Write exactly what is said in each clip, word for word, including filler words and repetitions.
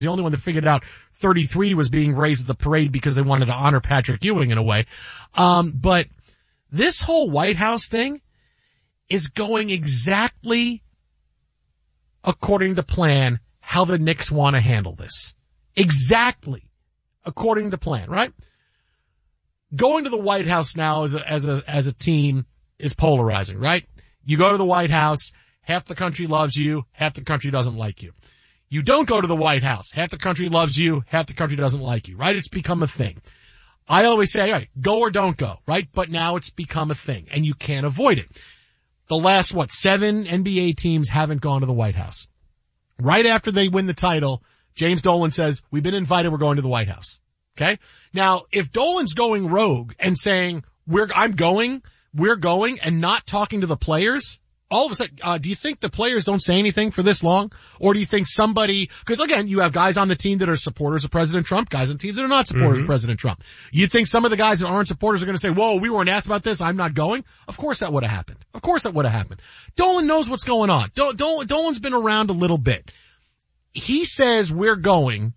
the only one that figured out thirty-three was being raised at the parade because they wanted to honor Patrick Ewing in a way. Um, but this whole White House thing is going exactly according to plan how the Knicks want to handle this. Exactly according to plan, right? Going to the White House now as a, as a, as a team is polarizing, right? You go to the White House, half the country loves you, half the country doesn't like you. You don't go to the White House, half the country loves you, half the country doesn't like you, right? It's become a thing. I always say, all right, go or don't go, right? But now it's become a thing, and you can't avoid it. The last, what, seven N B A teams haven't gone to the White House. Right after they win the title, James Dolan says, we've been invited, we're going to the White House. Okay? Now, if Dolan's going rogue and saying, we're, I'm going, we're going, and not talking to the players, all of a sudden, uh, do you think the players don't say anything for this long? Or do you think somebody, because again, you have guys on the team that are supporters of President Trump, guys on teams that are not supporters mm-hmm. of President Trump. You think some of the guys that aren't supporters are going to say, whoa, we weren't asked about this, I'm not going? Of course that would have happened. Of course that would have happened. Dolan knows what's going on. Dol- Dol- Dolan's been around a little bit. He says we're going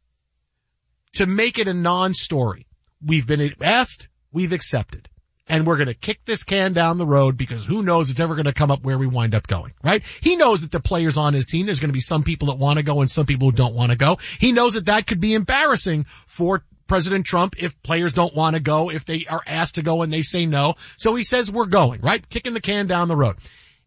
to make it a non-story. We've been asked, we've accepted. And we're going to kick this can down the road because who knows it's ever going to come up where we wind up going, right? He knows that the players on his team, there's going to be some people that want to go and some people who don't want to go. He knows that that could be embarrassing for President Trump if players don't want to go, if they are asked to go and they say no. So he says we're going, right? Kicking the can down the road.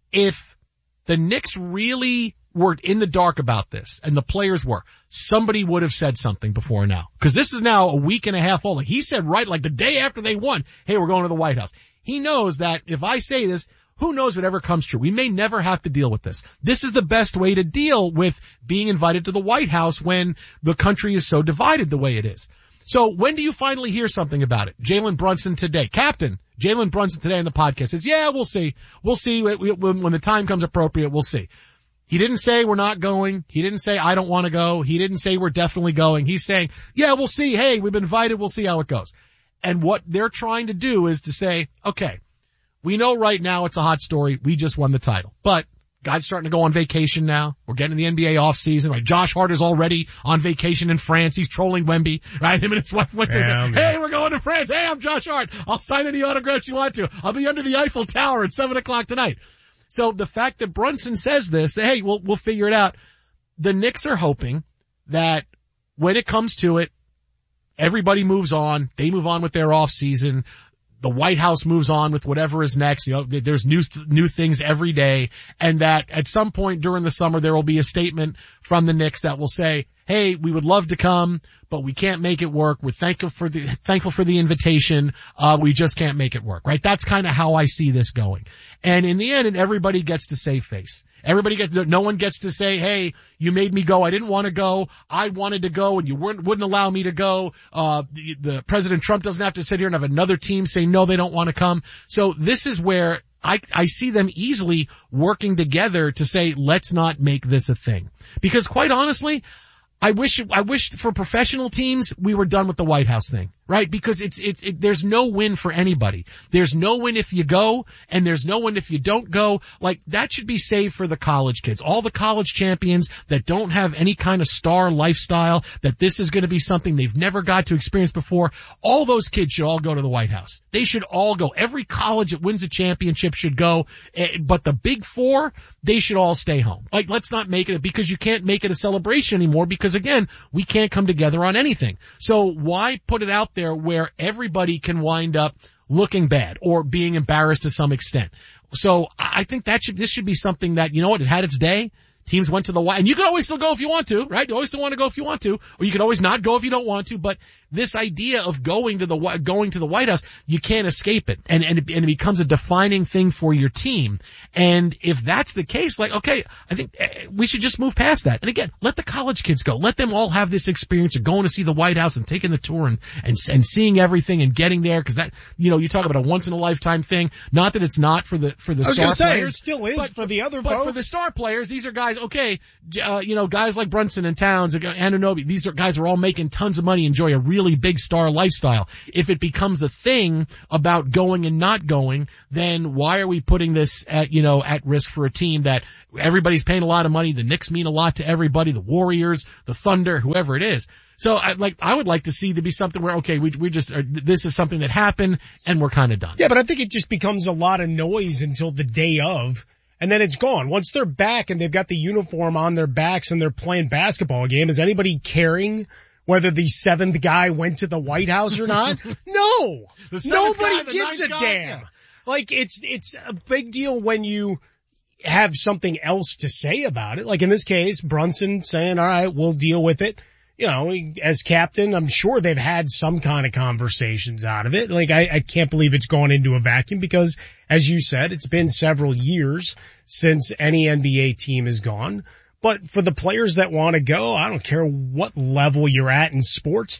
If the Knicks really were in the dark about this, and the players were, somebody would have said something before now. Because this is now a week and a half old. Like he said right, like the day after they won, hey, we're going to the White House. He knows that if I say this, who knows whatever comes true. We may never have to deal with this. This is the best way to deal with being invited to the White House when the country is so divided the way it is. So when do you finally hear something about it? Jalen Brunson today, Captain Jalen Brunson today on the podcast says, yeah, we'll see. We'll see when, when the time comes appropriate, we'll see. He didn't say we're not going. He didn't say I don't want to go. He didn't say we're definitely going. He's saying, yeah, we'll see. Hey, we've been invited. We'll see how it goes. And what they're trying to do is to say, okay, we know right now it's a hot story. We just won the title. But guys starting to go on vacation now. We're getting the N B A off season. Right? Josh Hart is already on vacation in France. He's trolling Wemby. Right? Him and his wife went yeah, there. Hey, we're going to France. Hey, I'm Josh Hart. I'll sign any autographs you want to. I'll be under the Eiffel Tower at seven o'clock tonight. So the fact that Brunson says this, that, hey, we'll, we'll figure it out. The Knicks are hoping that when it comes to it, everybody moves on. They move on with their off season. The White House moves on with whatever is next. You know, there's new, new things every day. And that at some point during the summer, there will be a statement from the Knicks that will say, hey, we would love to come, but we can't make it work. We're thankful for the, thankful for the invitation. Uh, we just can't make it work, right? That's kind of how I see this going. And in the end, and everybody gets to save face. Everybody gets, no one gets to say, hey, you made me go. I didn't want to go. I wanted to go and you weren't, wouldn't allow me to go. Uh, the, the President Trump doesn't have to sit here and have another team say no, they don't want to come. So this is where I, I see them easily working together to say, let's not make this a thing. Because quite honestly, I wish, I wish for professional teams, we were done with the White House thing, right? Because it's, it's, it, there's no win for anybody. There's no win if you go, and there's no win if you don't go. Like, that should be saved for the college kids. All the college champions that don't have any kind of star lifestyle, that this is going to be something they've never got to experience before. All those kids should all go to the White House. They should all go. Every college that wins a championship should go. But the big four, they should all stay home. Like, let's not make it, because you can't make it a celebration anymore, because again, we can't come together on anything. So why put it out there where everybody can wind up looking bad or being embarrassed to some extent? So I think that should, this should be something that, you know what, it had its day. Teams went to the White, and you can always still go if you want to, right? You always still want to go if you want to, or you can always not go if you don't want to. But this idea of going to the going to the White House, you can't escape it, and and it, and it becomes a defining thing for your team. And if that's the case, like, okay, I think we should just move past that. And again, let the college kids go. Let them all have this experience of going to see the White House and taking the tour and and, and seeing everything and getting there, because that, you know, you talk about a once in a lifetime thing. Not that it's not for the for the I was star say, players, it still is but, for the other but folks. for the star players, these are guys guys, okay, uh, you know, guys like Brunson and Towns, Anunoby, these are guys are all making tons of money, enjoy a really big star lifestyle. If it becomes a thing about going and not going, then why are we putting this at, you know, at risk for a team that everybody's paying a lot of money? The Knicks mean a lot to everybody, the Warriors, the Thunder, whoever it is. So I like, I would like to see there be something where, okay, we, we just, are, this is something that happened and we're kind of done. Yeah, but I think it just becomes a lot of noise until the day of, and then it's gone. Once they're back and they've got the uniform on their backs and they're playing basketball game, is anybody caring whether the seventh guy went to the White House or not? No! Nobody guy, gives a guy, damn. Yeah. Like, it's, it's a big deal when you have something else to say about it. Like in this case, Brunson saying, all right, we'll deal with it. You know, as captain, I'm sure they've had some kind of conversations out of it. Like, I, I can't believe it's gone into a vacuum because, as you said, it's been several years since any N B A team has gone. But for the players that want to go, I don't care what level you're at in sports,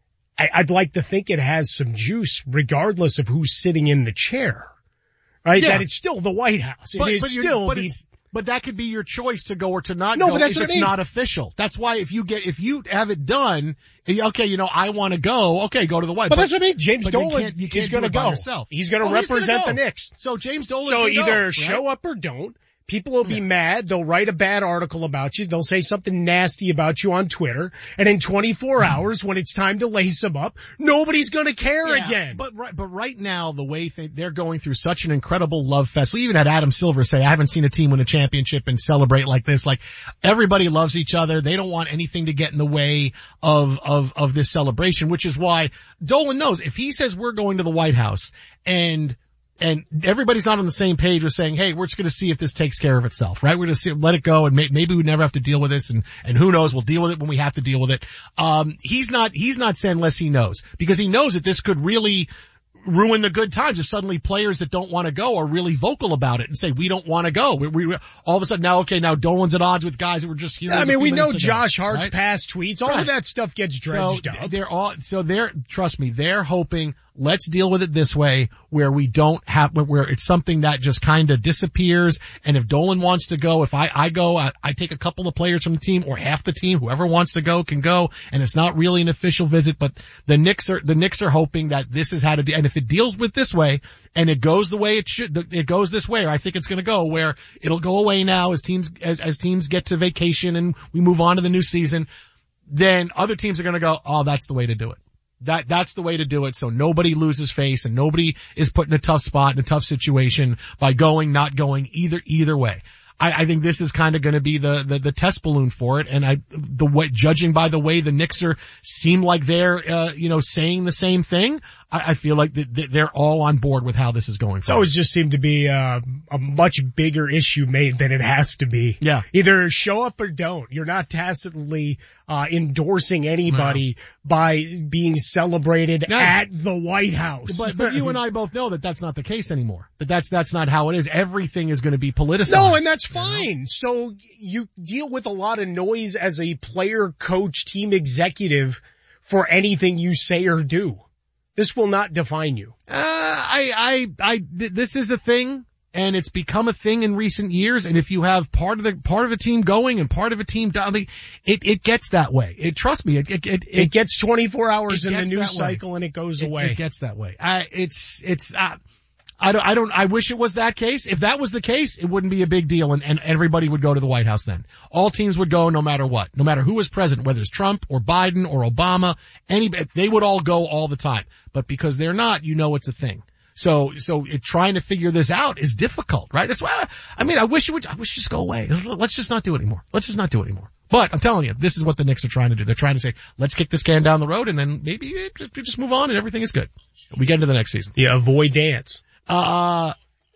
I, I'd like to think it has some juice regardless of who's sitting in the chair. Right? Yeah. That it's still the White House. It but, is but still but the... It's, But that could be your choice to go or to not no, go but that's if what it's I mean. not official. That's why if you get, if you have it done, okay, you know, I want to go, okay, go to the White. But, but that's what I mean. James Dolan you can't, you is going to go. He's going to oh, represent go. the Knicks. So James Dolan So either go, right? show up or don't. People will be yeah. mad. They'll write a bad article about you. They'll say something nasty about you on Twitter. And in twenty-four hours, when it's time to lace them up, nobody's going to care yeah, again. But right, but right now, the way th- they're going through such an incredible love fest. We even had Adam Silver say, I haven't seen a team win a championship and celebrate like this. Like, everybody loves each other. They don't want anything to get in the way of, of, of this celebration, which is why Dolan knows if he says we're going to the White House and And everybody's not on the same page with saying, hey, we're just going to see if this takes care of itself, right? We're going to see, let it go and may, maybe we never have to deal with this and, and who knows, we'll deal with it when we have to deal with it. Um, he's not, he's not saying unless he knows because he knows that this could really ruin the good times if suddenly players that don't want to go are really vocal about it and say, we don't want to go. We, we, all of a sudden now, okay, now Dolan's at odds with guys that were just here. Yeah, I mean, we know ago, Josh Hart's right? past tweets. All right. of that stuff gets dredged so up. They're all, so they're, trust me, they're hoping, let's deal with it this way where we don't have, where it's something that just kind of disappears. And if Dolan wants to go, if I, I go, I, I take a couple of players from the team or half the team, whoever wants to go can go. And it's not really an official visit, but the Knicks are, the Knicks are hoping that this is how to do, and if it deals with this way and it goes the way it should, it goes this way, or I think it's going to go where it'll go away now as teams, as, as teams get to vacation and we move on to the new season, then other teams are going to go, oh, that's the way to do it. That, that's the way to do it so nobody loses face and nobody is put in a tough spot, in a tough situation by going, not going, either, either way. I, I think this is kind of going to be the, the, the test balloon for it. And I, the way, judging by the way the Knicks are, seem like they're, uh, you know, saying the same thing, I, I feel like th- th- they're all on board with how this is going. It's always just seemed to be, uh, a much bigger issue made than it has to be. Yeah. Either show up or don't. You're not tacitly, uh, endorsing anybody no. by being celebrated no. at the White House. But, but you and I both know that that's not the case anymore. That that's, that's not how it is. Everything is going to be politicized. No, and that's fine. You know? So you deal with a lot of noise as a player, coach, team executive for anything you say or do. This will not define you. Uh, I, I, I, th- this is a thing and it's become a thing in recent years. And if you have part of the, part of a team going and part of a team down, it, it gets that way. It, trust me, it, it, it, it gets twenty-four hours in the news cycle and it goes it, away. It gets that way. Uh, it's, it's, uh, I don't, I don't, I wish it was that case. If that was the case, it wouldn't be a big deal and, and everybody would go to the White House then. All teams would go no matter what, no matter who was president, whether it's Trump or Biden or Obama, any, they would all go all the time. But because they're not, you know it's a thing. So, so it, trying to figure this out is difficult, right? That's why, I mean, I wish it would, I wish it just go away. Let's just not do it anymore. Let's just not do it anymore. But I'm telling you, this is what the Knicks are trying to do. They're trying to say, let's kick this can down the road and then maybe we just move on and everything is good. We get into the next season. Yeah, avoid dance. Uh,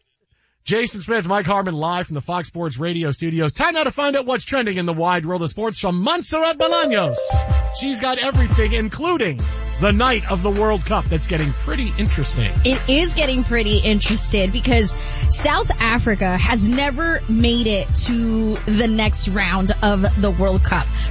Jason Smith, Mike Harmon live from the Fox Sports Radio studios. Time now to find out what's trending in the wide world of sports from Montserrat Bolaños. She's got everything, including the night of the World Cup. That's getting pretty interesting. It is getting pretty interesting because South Africa has never made it to the next round of the World Cup.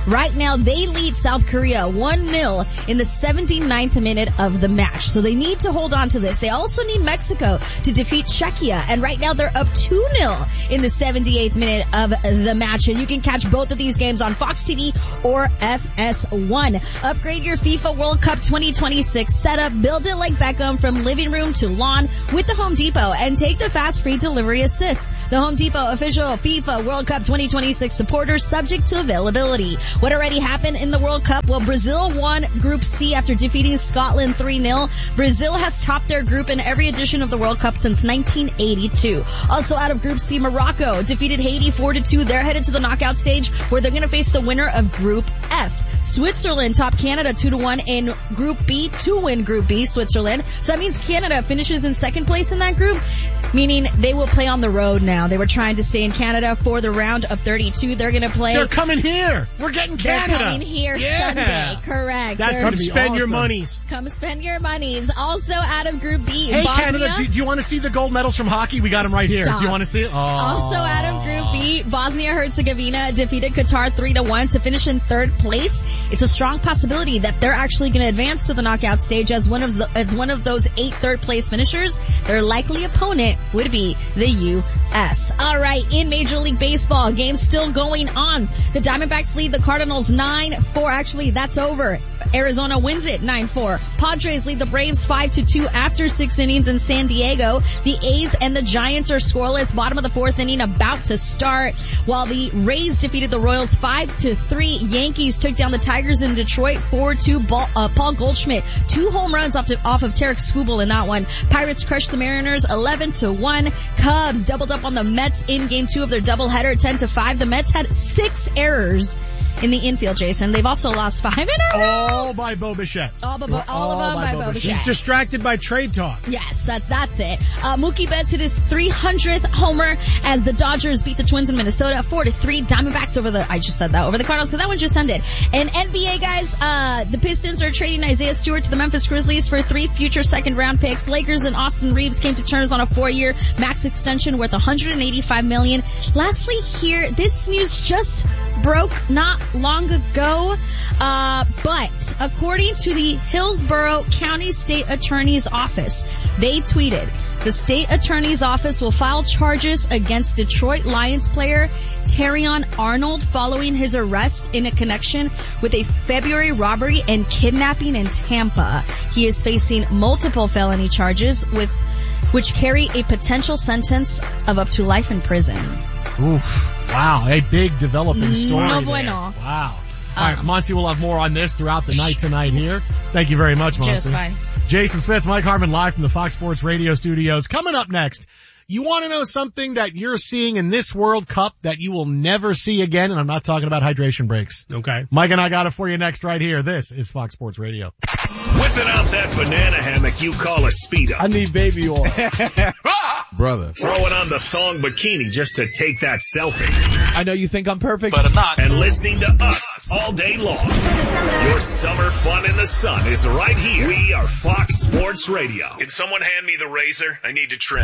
Right now, they lead South Korea one nil in the seventy-ninth minute of the match. So they need to hold on to this. They also need Mexico to defeat Czechia. And right now, they're up two nil in the seventy-eighth minute of the match. And you can catch both of these games on Fox T V or F S one. Upgrade your FIFA World Cup twenty twenty-six setup. Build it like Beckham from living room to lawn with the Home Depot and take the fast free delivery assist. The Home Depot official FIFA World Cup twenty twenty-six supporter, subject to availability. What already happened in the World Cup? Well, Brazil won Group C after defeating Scotland three nil. Brazil has topped their group in every edition of the World Cup since nineteen eighty-two. Also out of Group C, Morocco defeated Haiti four to two. They're headed to the knockout stage where they're going to face the winner of Group F. Switzerland topped Canada two to one in Group B to win Group B, Switzerland. So that means Canada finishes in second place in that group, meaning they will play on the road now. They were trying to stay in Canada for the round of thirty-two. They're going to play. They're coming here. We're getting Canada. They're coming here yeah. Sunday. Correct. That's They're going to Come be spend awesome. your monies. Come spend your monies. Also out of Group B, Hey, Bosnia. Canada, do, do you want to see the gold medals from hockey? We got them right here. Stop. Do you want to see it? Oh. Also out of Group B, Bosnia-Herzegovina defeated Qatar three to one to finish in third place. It's a strong possibility that they're actually going to advance to the knockout stage as one of the, as one of those eight third place finishers. Their likely opponent would be the U S. All right, in Major League Baseball, games still going on. The Diamondbacks lead the Cardinals nine four. Actually, that's over. Arizona wins it nine four. Padres lead the Braves five to two after six innings in San Diego. The A's and the Giants are scoreless. Bottom of the fourth inning about to start. While the Rays defeated the Royals five to three. Yankees took down the Tigers in Detroit four two. Uh, Paul Goldschmidt, two home runs off, to, off of Tarek Skubal in that one. Pirates crushed the Mariners eleven to one. Cubs doubled up on the Mets in game two of their doubleheader ten to five. The Mets had six errors in the infield, Jason. They've also lost five in a row. All by Bo Bichette. All, by, all, all of them by, by Bo Bichette. He's distracted by trade talk. Yes, that's that's it. Uh, Mookie Betts hit his three hundredth homer as the Dodgers beat the Twins in Minnesota four to three. Diamondbacks over the, I just said that, over the Cardinals because that one just ended. And N B A guys, uh, the Pistons are trading Isaiah Stewart to the Memphis Grizzlies for three future second round picks. Lakers and Austin Reeves came to terms on a four year max extension worth one hundred eighty-five million dollars. Lastly here, this news just broke not long ago. Uh, but according to the Hillsborough County State Attorney's Office, they tweeted, the state attorney's office will file charges against Detroit Lions player Terrion Arnold following his arrest in a connection with a February robbery and kidnapping in Tampa. He is facing multiple felony charges with which carry a potential sentence of up to life in prison. Oof. Wow. A big developing story No there. bueno. Wow. All right, Monty will have more on this throughout the night tonight here. Thank you very much, Monty. Just fine. Jason Smith, Mike Harmon live from the Fox Sports Radio studios. Coming up next, you want to know something that you're seeing in this World Cup that you will never see again? And I'm not talking about hydration breaks. Okay. Mike and I got it for you next right here. This is Fox Sports Radio. Whipping out that banana hammock you call a Speedo. I need baby oil. Brother. Throwing on the thong bikini just to take that selfie. I know you think I'm perfect, but I'm not. And listening to us all day long. Your summer fun in the sun is right here. We are Fox Sports Radio. Can someone hand me the razor? I need to trim.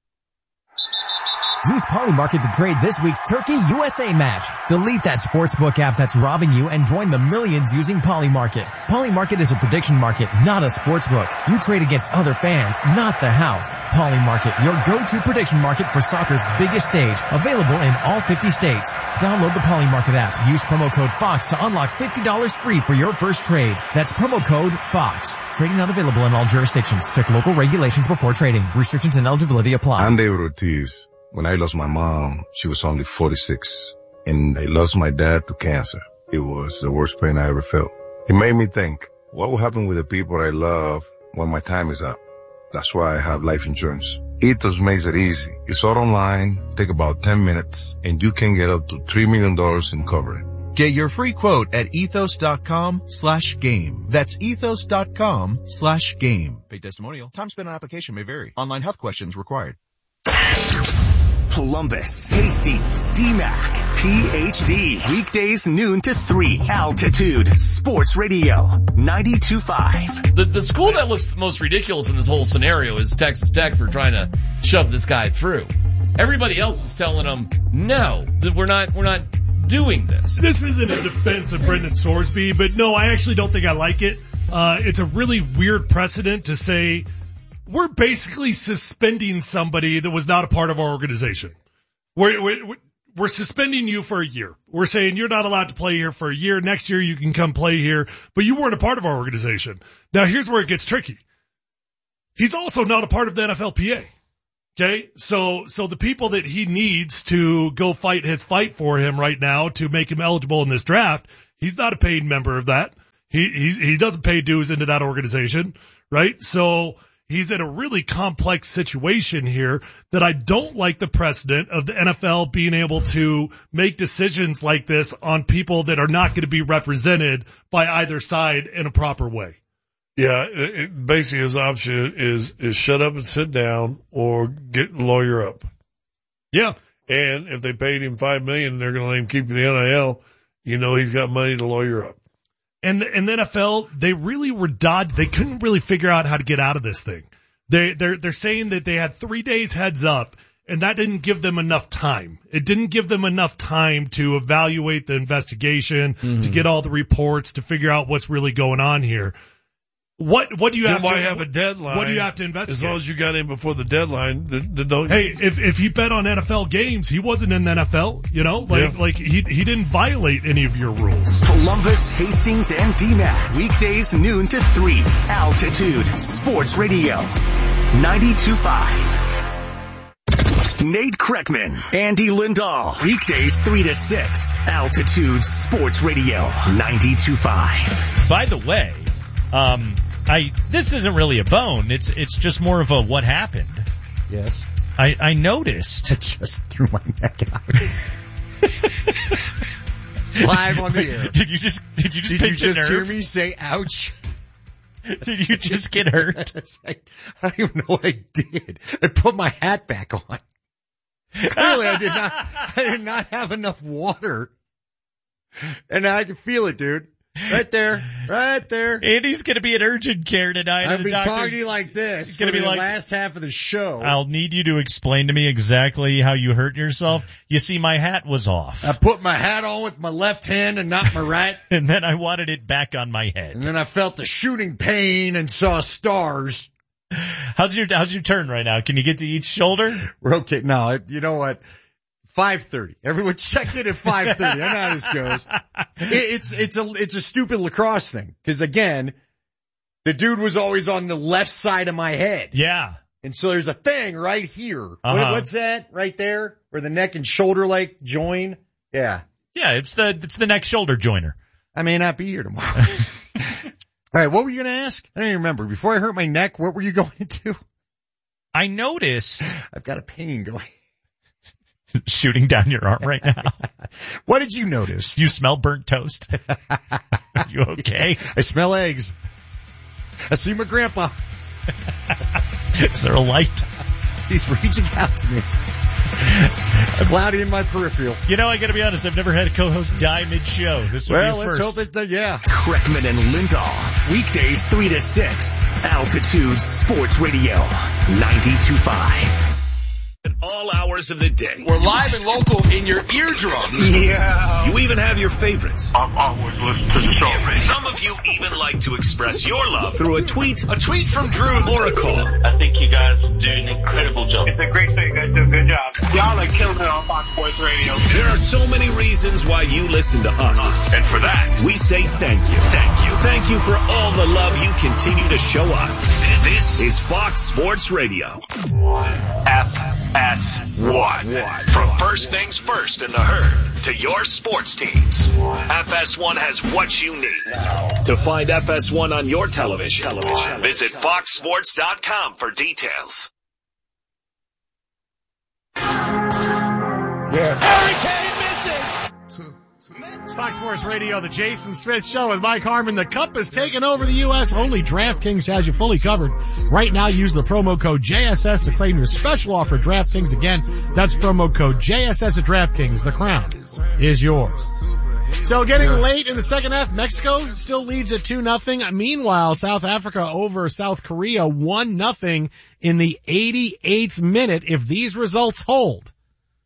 Use Polymarket to trade this week's Turkey U S A match. Delete that sportsbook app that's robbing you and join the millions using Polymarket. Polymarket is a prediction market, not a sportsbook. You trade against other fans, not the house. Polymarket, your go-to prediction market for soccer's biggest stage. Available in all fifty states. Download the Polymarket app. Use promo code FOX to unlock fifty dollars free for your first trade. That's promo code FOX. Trading not available in all jurisdictions. Check local regulations before trading. Restrictions and eligibility apply. I'm David Ortiz. When I lost my mom, she was only forty-six, and I lost my dad to cancer. It was the worst pain I ever felt. It made me think, what will happen with the people I love when my time is up? That's why I have life insurance. Ethos makes it easy. It's all online, take about ten minutes, and you can get up to three million dollars in coverage. Get your free quote at ethos.com slash game. That's ethos.com slash game. Paid testimonial. Time spent on application may vary. Online health questions required. Columbus, Hastings, D MAC, P H D. Weekdays noon to three. Altitude Sports Radio, ninety-two point five. The, the school that looks the most ridiculous in this whole scenario is Texas Tech for trying to shove this guy through. Everybody else is telling them, no, that we're not, we're not doing this. This isn't a defense of Brendan Sorsby, but no, I actually don't think I like it. Uh, it's a really weird precedent to say we're basically suspending somebody that was not a part of our organization. We're, we're, we're suspending you for a year. We're saying you're not allowed to play here for a year. Next year you can come play here, but you weren't a part of our organization. Now here's where it gets tricky. He's also not a part of the N F L P A. Okay, so so the people that he needs to go fight his fight for him right now to make him eligible in this draft, he's not a paid member of that. He he he doesn't pay dues into that organization, right? So he's in a really complex situation here that I don't like the precedent of the N F L being able to make decisions like this on people that are not going to be represented by either side in a proper way. Yeah, it, it, basically his option is, is shut up and sit down or get lawyer up. Yeah. And if they paid him five million dollars, they're going to let him keep the N I L, you know, he's got money to lawyer up. And the, and the N F L, they really were dodged. They couldn't really figure out how to get out of this thing. They, they're, they're saying that they had three days heads up, and that didn't give them enough time. It didn't give them enough time to evaluate the investigation, mm-hmm. to get all the reports, to figure out what's really going on here. What what do you then have why to have a deadline? What do you have to investigate? As long as you got in before the deadline, then, then don't. Hey, if if he bet on N F L games, he wasn't in the N F L. You know, like yeah. like he he didn't violate any of your rules. Columbus, Hastings, and D M A C weekdays noon to three. Altitude Sports Radio, ninety-two point five. Nate Kreckman, Andy Lindahl, weekdays three to six. Altitude Sports Radio, ninety-two point five. By the way, um, I this isn't really a bone. It's it's just more of a what happened. Yes. I I noticed. I just threw my neck out. Live on the air. Did you just did you just did pinch you a just nerve? hear me say ouch? Did you just get hurt? like, I don't even know what I did. I put my hat back on. Clearly, I did not. I did not have enough water, and I can feel it, dude. Right there, right there. Andy's going to be in urgent care tonight. I've been talking to you like this it's for gonna the be like, last half of the show. I'll need you to explain to me exactly how you hurt yourself. You see, my hat was off. I put my hat on with my left hand and not my right. And then I wanted it back on my head. And then I felt the shooting pain and saw stars. How's your How's your turn right now? Can you get to each shoulder? We're okay. No, you know what? five thirty. Everyone check in at five thirty. I know how this goes. It, it's, it's a, it's a stupid lacrosse thing. Cause again, the dude was always on the left side of my head. Yeah. And so there's a thing right here. Uh-huh. What, what's that right there? Where the neck and shoulder like join? Yeah. Yeah. It's the, it's the neck shoulder joiner. I may not be here tomorrow. All right. What were you going to ask? I don't even remember. Before I hurt my neck, what were you going to do? I noticed. I've got a pain going. Shooting down your arm right now. What did you notice? You smell burnt toast. Are you okay? I smell eggs. I see my grandpa. Is there a light? He's reaching out to me. It's cloudy in my peripheral. You know, I gotta be honest, I've never had a co-host die mid-show. This will well, be a let's first. hope it, uh, yeah. Kreckman and Lindahl, weekdays three to six. Altitude Sports Radio, ninety-two point five. At all hours of the day. We're live and local in your eardrum. Yeah. You even have your favorites. I've always listened to the show. Some of you even like to express your love through a tweet, a tweet from Drew, or a call. I think you guys do an incredible job. It's a great show. You guys do a good job. Y'all are killing it on Fox Sports Radio. There are so many reasons why you listen to us. And for that, we say thank you. Thank you. Thank you for all the love you continue to show us. This is Fox Sports Radio. F S one. From first things first in the herd to your sports teams, F S one has what you need. To find F S one on your television, television. visit fox sports dot com for details. Yeah. Hurricane misses! It's Fox Sports Radio, the Jason Smith Show with Mike Harmon. The Cup is taking over the U S. Only DraftKings has you fully covered. Right now, use the promo code J S S to claim your special offer at DraftKings. Again, that's promo code J S S at DraftKings. The crown is yours. So getting late in the second half, Mexico still leads at two nothing. Meanwhile, South Africa over South Korea one nothing in the eighty-eighth minute. If these results hold,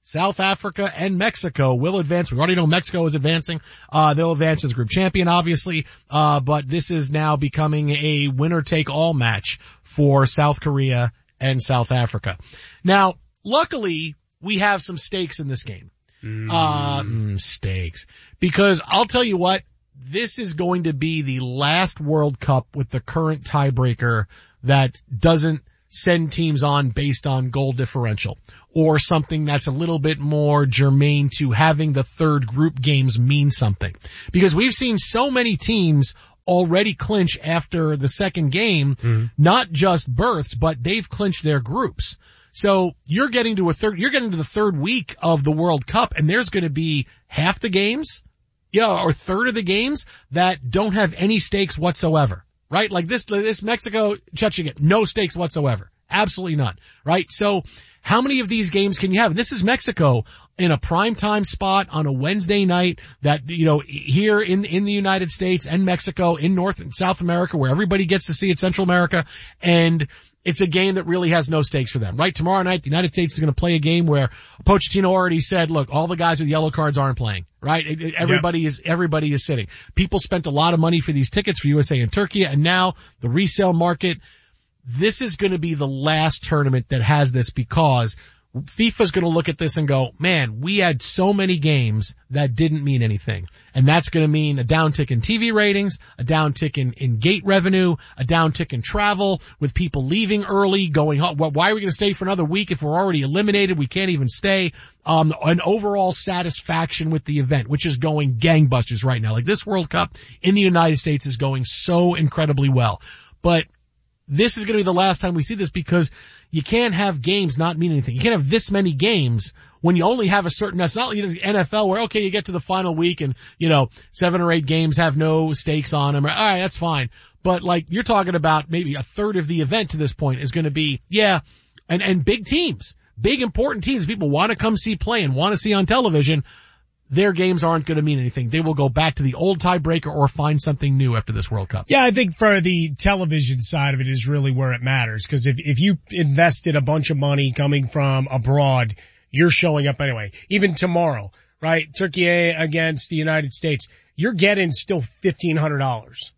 South Africa and Mexico will advance. We already know Mexico is advancing. Uh, they'll advance as group champion, obviously. Uh, but this is now becoming a winner-take-all match for South Korea and South Africa. Now, luckily, we have some stakes in this game. Mm. Uh, mm, stakes. Because I'll tell you what, this is going to be the last World Cup with the current tiebreaker that doesn't send teams on based on goal differential, or something that's a little bit more germane to having the third group games mean something. Because we've seen so many teams already clinch after the second game, mm-hmm. not just berths, but they've clinched their groups. So you're getting to a third, you're getting to the third week of the World Cup, and there's going to be half the games, yeah, or third of the games that don't have any stakes whatsoever. Right? Like this, this Mexico, Czechia, no stakes whatsoever. Absolutely none. Right? So how many of these games can you have? This is Mexico in a primetime spot on a Wednesday night that, you know, here in, in the United States and Mexico, in North and South America, where everybody gets to see it, Central America, and it's a game that really has no stakes for them, right? Tomorrow night, the United States is going to play a game where Pochettino already said, look, all the guys with yellow cards aren't playing, right? It, it, everybody yep. is, everybody is sitting. People spent a lot of money for these tickets for U S A and Turkey, and now the resale market. This is going to be the last tournament that has this, because FIFA's going to look at this and go, man, we had so many games that didn't mean anything. And that's going to mean a downtick in T V ratings, a downtick in, in gate revenue, a downtick in travel, with people leaving early, going home. Why are we going to stay for another week if we're already eliminated? We can't even stay. Um, an overall satisfaction with the event, which is going gangbusters right now. Like, this World Cup in the United States is going so incredibly well. But this is going to be the last time we see this, because you can't have games not mean anything. You can't have this many games when you only have a certain, that's not like the N F L where, okay, you get to the final week and, you know, seven or eight games have no stakes on them. All right, that's fine. But like, you're talking about maybe a third of the event to this point is going to be, yeah, and, and big teams, big important teams people want to come see play and want to see on television. Their games aren't going to mean anything. They will go back to the old tiebreaker or find something new after this World Cup. Yeah, I think for the television side of it is really where it matters. Because if, if you invested a bunch of money coming from abroad, you're showing up anyway. Even tomorrow, right? Turkey against the United States, you're getting still fifteen hundred dollars.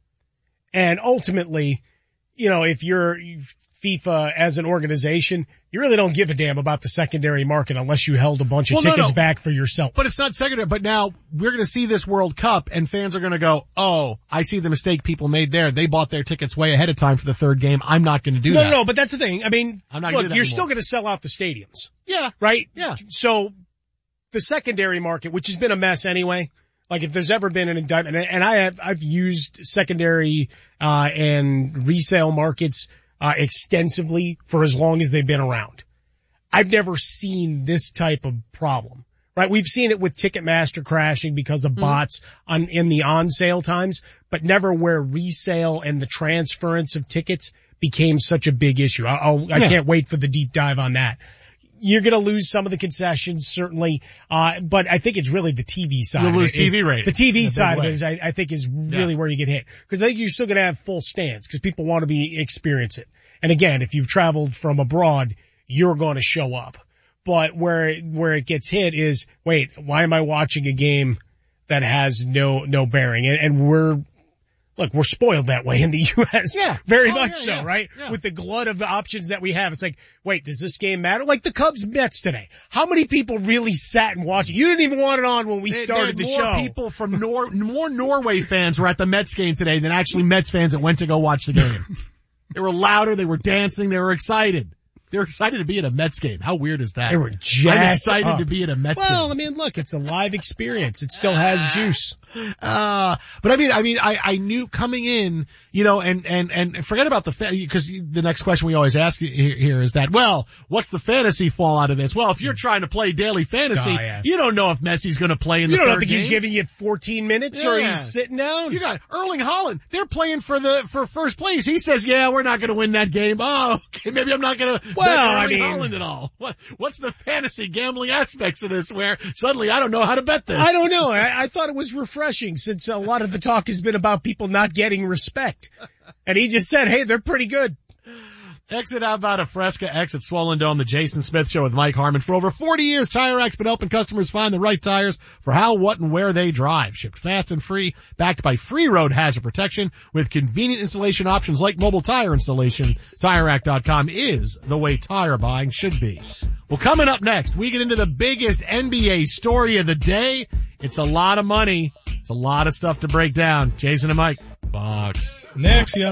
And ultimately, you know, if you're FIFA as an organization, you really don't give a damn about the secondary market unless you held a bunch of well, tickets no, no. back for yourself. But it's not secondary. But now we're going to see this World Cup, and fans are going to go, oh, I see the mistake people made there. They bought their tickets way ahead of time for the third game. I'm not going to do no, that. No, no, but that's the thing. I mean, I'm not look, do that you're anymore. still going to sell out the stadiums. Yeah. Right? Yeah. So the secondary market, which has been a mess anyway, like if there's ever been an indictment, and I have, I've used secondary, uh, and resale markets Uh, extensively for as long as they've been around. I've never seen this type of problem, right? We've seen it with Ticketmaster crashing because of bots mm. on, in the on sale times, but never where resale and the transference of tickets became such a big issue. I, I'll, I yeah. can't wait for the deep dive on that. You're going to lose some of the concessions, certainly, uh, but I think it's really the T V side. You'll lose T V ratings. The T V side of it is, I, I think, is really yeah. where you get hit. Because I think you're still going to have full stands because people want to be experience it. And again, if you've traveled from abroad, you're going to show up. But where where it gets hit is, wait, why am I watching a game that has no no bearing? And, and we're Look, we're spoiled that way in the U S. Yeah. Very oh, much yeah, so, yeah, right? Yeah. With the glut of options that we have. It's like, wait, does this game matter? Like the Cubs Mets today. How many people really sat and watched it? You didn't even want it on when we they, started they the more show. More people from Nor, more Norway fans were at the Mets game today than actually Mets fans that went to go watch the game. They were louder, they were dancing, they were excited. They were excited to be at a Mets game. How weird is that? They were jacked I'm excited up. to be at a Mets well, game. Well, I mean, look, it's a live experience. It still has juice. Uh, but I mean, I mean, I, I knew coming in, you know, and, and, and forget about the, fa- cause the next question we always ask here is that, well, what's the fantasy fallout of this? Well, if you're trying to play daily fantasy, oh, yeah. you don't know if Messi's gonna play in you the third game. You don't think he's giving you fourteen minutes yeah. or he's sitting down? You got Erling Haaland. They're playing for the, for first place. He says, yeah, we're not gonna win that game. Oh, okay, maybe I'm not gonna well, bet Erling I mean, Haaland at all. What, what's the fantasy gambling aspects of this where suddenly I don't know how to bet this? I don't know. I, I thought it was refreshing since a lot of the talk has been about people not getting respect. And he just said, hey, they're pretty good. Exit outbound of Fresca, exit Swollen Dome, the Jason Smith Show with Mike Harmon. For over forty years, Tire Rack's been helping customers find the right tires for how, what, and where they drive. Shipped fast and free, backed by free road hazard protection with convenient installation options like mobile tire installation. Tire Rack dot com is the way tire buying should be. Well, coming up next, we get into the biggest N B A story of the day. It's a lot of money. It's a lot of stuff to break down. Jason and Mike, Fox. Next, yo.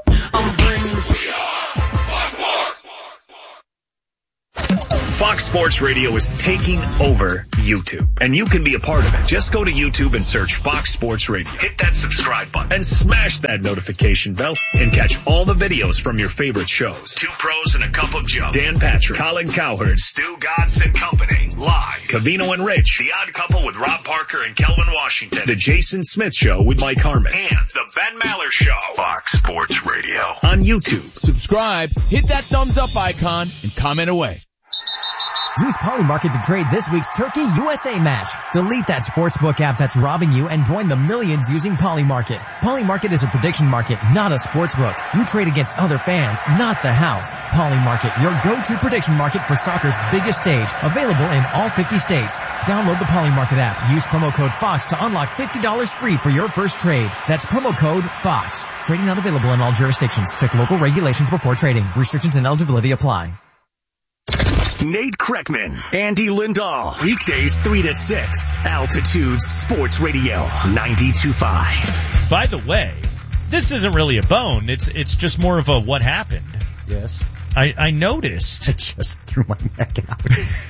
Fox Sports Radio is taking over YouTube, and you can be a part of it. Just go to YouTube and search Fox Sports Radio. Hit that subscribe button and smash that notification bell and catch all the videos from your favorite shows. Two Pros and a Cup of Joe. Dan Patrick, Colin Cowherd, Stu Godson and Company. Live. Cavino and Rich. The Odd Couple with Rob Parker and Kelvin Washington. The Jason Smith Show with Mike Harmon. And the Ben Maller Show. Fox Sports Radio. On YouTube. Subscribe, hit that thumbs up icon, and comment away. Use Polymarket to trade this week's Turkey U S A match. Delete that sportsbook app that's robbing you and join the millions using Polymarket. Polymarket is a prediction market, not a sportsbook. You trade against other fans, not the house. Polymarket, your go-to prediction market for soccer's biggest stage. Available in all fifty states. Download the Polymarket app. Use promo code FOX to unlock fifty dollars free for your first trade. That's promo code FOX. Trading not available in all jurisdictions. Check local regulations before trading. Restrictions and eligibility apply. Nate Kreckman, Andy Lindahl, weekdays three to six, Altitude Sports Radio, ninety-two point five. By the way, this isn't really a bone. It's it's just more of a what happened. Yes. I, I noticed. I just threw my neck out.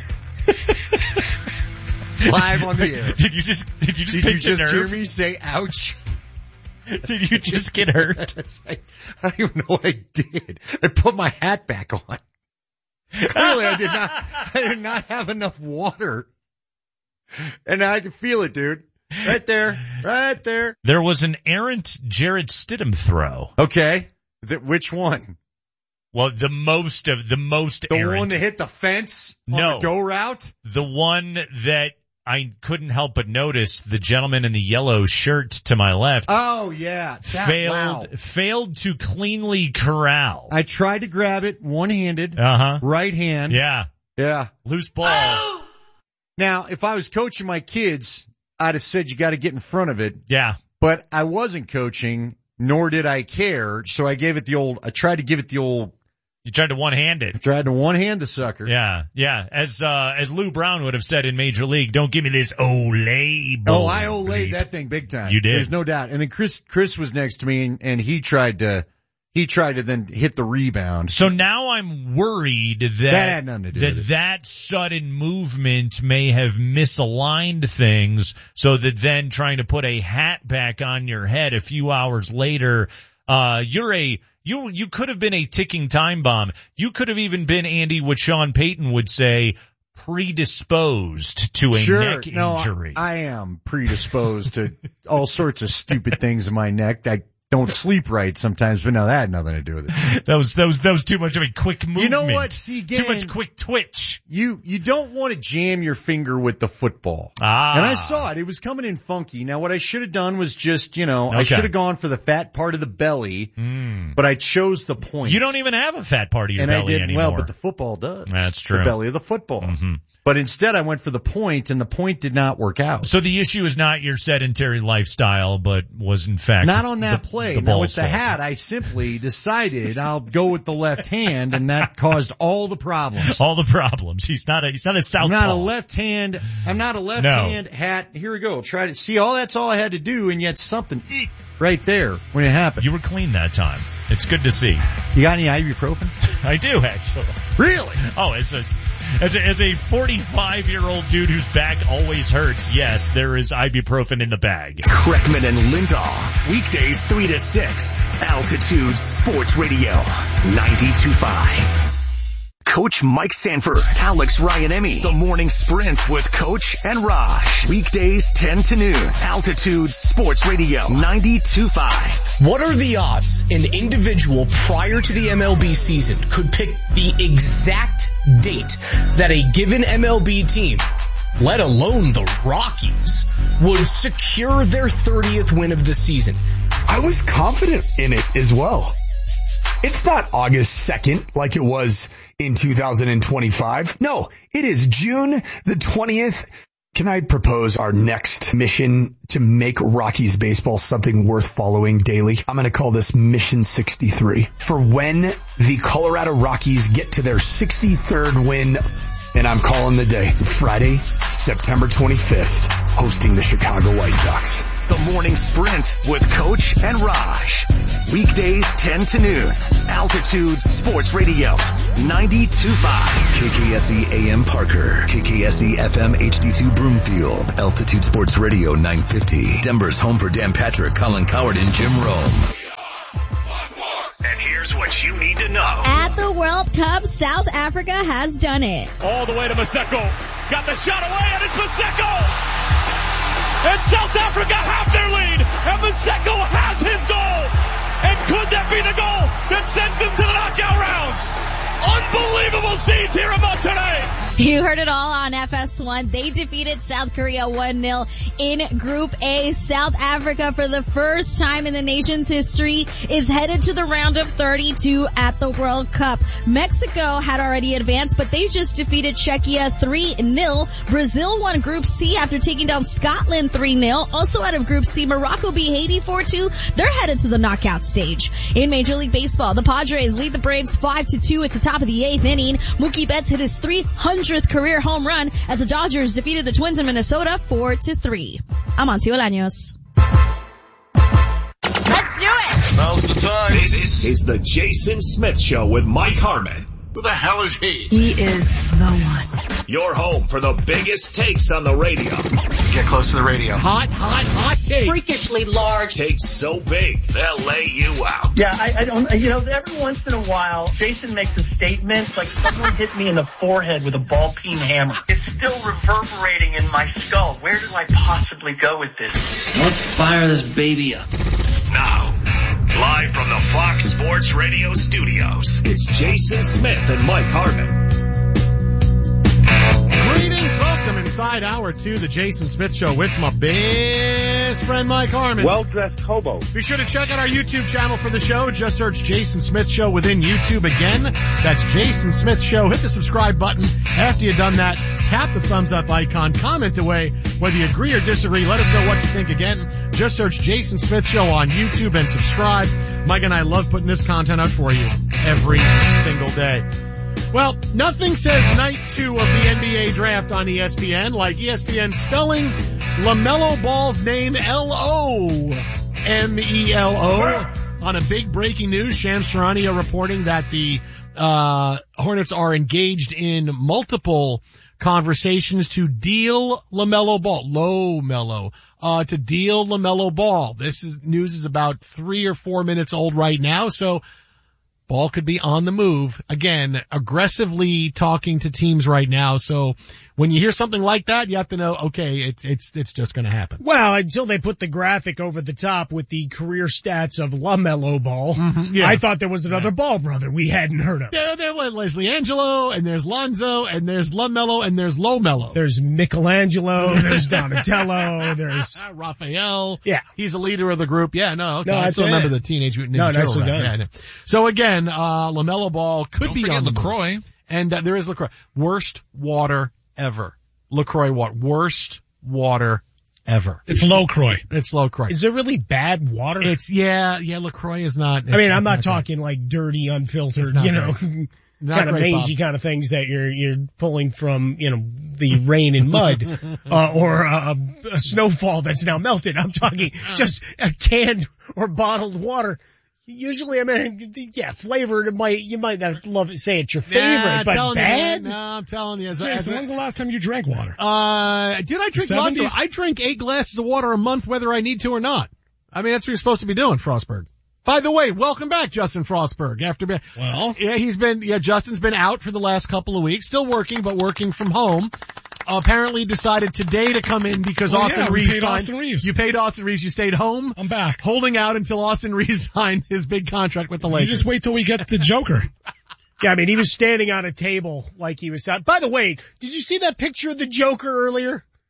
Live on the air. Did you just did you just, did pick you just the hear nerve? me say ouch? Did you just get hurt? I, I don't even know what I did. I put my hat back on. Clearly I did not, I did not have enough water. And now I can feel it, dude. Right there. Right there. There was an errant Jarrett Stidham throw. Okay. The, which one? Well, the most of, the most The errant. one that hit the fence on No. the go route? The one that I couldn't help but notice, the gentleman in the yellow shirt to my left. Oh, yeah. That, failed, wow. failed to cleanly corral. I tried to grab it one-handed. Uh-huh. Right hand. Yeah. Yeah. Loose ball. Oh! Now, if I was coaching my kids, I'd have said you got to get in front of it. Yeah. But I wasn't coaching, nor did I care, so I gave it the old, I tried to give it the old, You tried to one-hand it. I tried to one-hand the sucker. Yeah, yeah. As uh as Lou Brown would have said in Major League, don't give me this Olay ball. Oh, I Olayed that thing big time. You did. There's no doubt. And then Chris, Chris was next to me and, and he tried to, he tried to then hit the rebound. So now I'm worried that That had nothing to do that, with it. that sudden movement may have misaligned things, so that then trying to put a hat back on your head a few hours later, uh you're a You you could have been a ticking time bomb. You could have even been, Andy, what Sean Payton would say, predisposed to a sure. neck no, injury. I, I am predisposed to all sorts of stupid things in my neck. I don't sleep right sometimes, but no, that had nothing to do with it. That was that was that was too much of a quick movement. You know what? See, again, too much quick twitch. You you don't want to jam your finger with the football. Ah. And I saw it. It was coming in funky. Now, what I should have done was just, you know, Okay. I should have gone for the fat part of the belly, Mm. but I chose the point. You don't even have a fat part of your and belly I didn't. anymore. Well, but the football does. That's true. The belly of the football. Mm-hmm. But instead, I went for the point, and the point did not work out. So the issue is not your sedentary lifestyle, but was in fact Not on that the, play. The now with the fault. hat, I simply decided I'll go with the left hand, and that caused all the problems. All the problems. He's not a he's not a southpaw. I'm not a left hand. I'm not a left No. hand hat. Here we go. Try to see. All that's all I had to do, and yet something eek, right there when it happened. You were clean that time. It's good to see. You got any ibuprofen? I do actually. Really? Oh, as a as a as a forty-five year old dude whose back always hurts, yes, there is ibuprofen in the bag. Kreckman and Lindahl, weekdays three to six, Altitude Sports Radio, ninety-two point five. Coach Mike Sanford, Alex Ryan-Emmy, The Morning Sprint with Coach and Raj. Weekdays ten to noon, Altitude Sports Radio, ninety-two point five. What are the odds an individual prior to the M L B season could pick the exact date that a given M L B team, let alone the Rockies, would secure their thirtieth win of the season? I was confident in it as well. It's not August second like it was in two thousand twenty-five. No, it is June the twentieth. Can I propose our next mission to make Rockies baseball something worth following daily? I'm going to call this Mission sixty-three. For when the Colorado Rockies get to their sixty-third win, and I'm calling the day Friday, September twenty-fifth, hosting the Chicago White Sox. The Morning Sprint with Coach and Raj. Weekdays ten to noon. Altitude Sports Radio. ninety-two point five. K K S E A M Parker. K K S E F M H D two Broomfield. Altitude Sports Radio nine fifty. Denver's home for Dan Patrick, Colin Coward, and Jim Rome. And here's what you need to know. At the World Cup, South Africa has done it. All the way to Maseko. Got the shot away, and it's Maseko! And South Africa have their lead, and Maseko has his goal. And could that be the goal that sends them to the knockout rounds? Unbelievable scenes here in Monterrey. You heard it all on F S one. They defeated South Korea one nil in Group A. South Africa, for the first time in the nation's history, is headed to the round of thirty-two at the World Cup. Mexico had already advanced, but they just defeated Czechia three nil. Brazil won Group C after taking down Scotland three nil. Also out of Group C, Morocco beat Haiti four two. They're headed to the knockout stage. In Major League Baseball, the Padres lead the Braves five to two at the top of the eighth inning. Mookie Betts hit his three hundredth career home run as the Dodgers defeated the Twins in Minnesota four to three. I'm Amancio Bolaños. Let's do it. Now's the time. This is the Jason Smith Show with Mike Harmon. Who the hell is he? He is the one. Your home for the biggest takes on the radio. Get close to the radio. Hot, hot, hot take. Freakishly large. Takes so big, they'll lay you out. Yeah, I, I don't, you know, every once in a while, Jason makes a statement like someone hit me in the forehead with a ball peen hammer. It's still reverberating in my skull. Where do I possibly go with this? Let's fire this baby up. Now, live from the Fox Sports Radio studios, it's Jason Smith and Mike Harmon. Greetings, welcome inside hour two, the Jason Smith Show with my best friend Mike Harmon. Well-dressed hobo. Be sure to check out our YouTube channel for the show. Just search Jason Smith Show within YouTube again. That's Jason Smith Show. Hit the subscribe button. After you've done that, tap the thumbs up icon. Comment away whether you agree or disagree. Let us know what you think again. Just search Jason Smith Show on YouTube and subscribe. Mike and I love putting this content out for you every single day. Well, nothing says night two of the N B A draft on E S P N like E S P N spelling LaMelo Ball's name L O M E L O. On a big breaking news, Shams Charania reporting that the uh Hornets are engaged in multiple conversations to deal LaMelo Ball, low Melo, uh, to deal LaMelo Ball. This is news is about three or four minutes old right now, so Ball could be on the move. Again, aggressively talking to teams right now. So when you hear something like that, you have to know, okay, it's, it's, it's just going to happen. Well, until they put the graphic over the top with the career stats of LaMelo Ball, mm-hmm, yeah. I thought there was another yeah. Ball brother we hadn't heard of. Yeah, there's Leslie Angelo, and there's Lonzo, and there's LaMelo, and there's Low Mello. There's Michelangelo, there's Donatello, there's Raphael. Yeah. He's a leader of the group. Yeah, no, okay. No, I still it. remember the Teenage Mutant Ninja No, Turtle. nicely Yeah, yeah. So again, uh, LaMelo Ball could Don't be forget on the LaCroix. move. And uh, there is LaCroix. Worst water ever. LaCroix water. Worst water ever. It's LaCroix. It's LaCroix. Is it really bad water? It's, yeah, yeah, LaCroix is not. I mean, I'm not, not talking like dirty, unfiltered, you know, kind of mangy kind of things that you're, you're pulling from, you know, the rain and mud, uh, or a, a snowfall that's now melted. I'm talking just a canned or bottled water. Usually, I mean, yeah, flavored, it might, you might not love it, say it's your favorite, nah, but bad? You, no, I'm telling you. As, Jason, as, when's the last time you drank water? Uh, dude, I drink lots of, I drink eight glasses of water a month whether I need to or not. I mean, that's what you're supposed to be doing, Frostberg. By the way, welcome back, Justin Frostberg. After, well, yeah, he's been, yeah, Justin's been out for the last couple of weeks, still working, but working from home. Apparently decided today to come in because well, Austin yeah, Reeves paid signed. Austin Reeves. You paid Austin Reeves. You stayed home. I'm back. Holding out until Austin Reeves signed his big contract with the Lakers. You just wait till we get the Joker. Yeah, I mean, he was standing on a table like he was out. By the way, did you see that picture of the Joker earlier?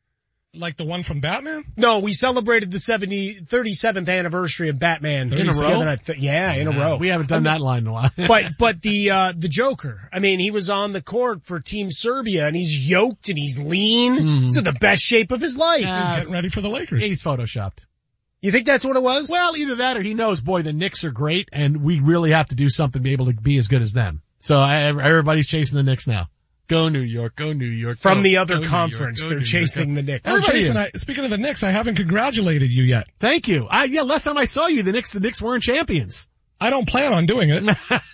Like the one from Batman? No, we celebrated the seventy, thirty-seventh anniversary of Batman. In a row? Th- yeah, in a row. We haven't done that line in a while. but, but the, uh, the Joker, I mean, he was on the court for Team Serbia and he's yoked and he's lean. Mm-hmm. He's in the best shape of his life. Uh, He's getting ready for the Lakers. He's photoshopped. You think that's what it was? Well, either that or he knows, boy, the Knicks are great and we really have to do something to be able to be as good as them. So I, everybody's chasing the Knicks now. Go New York, go New York. From go, the other go conference, York, they're New chasing York. the Knicks. Oh, Jason, I, speaking of the Knicks, I haven't congratulated you yet. Thank you. I, yeah, last time I saw you, the Knicks, the Knicks weren't champions. I don't plan on doing it.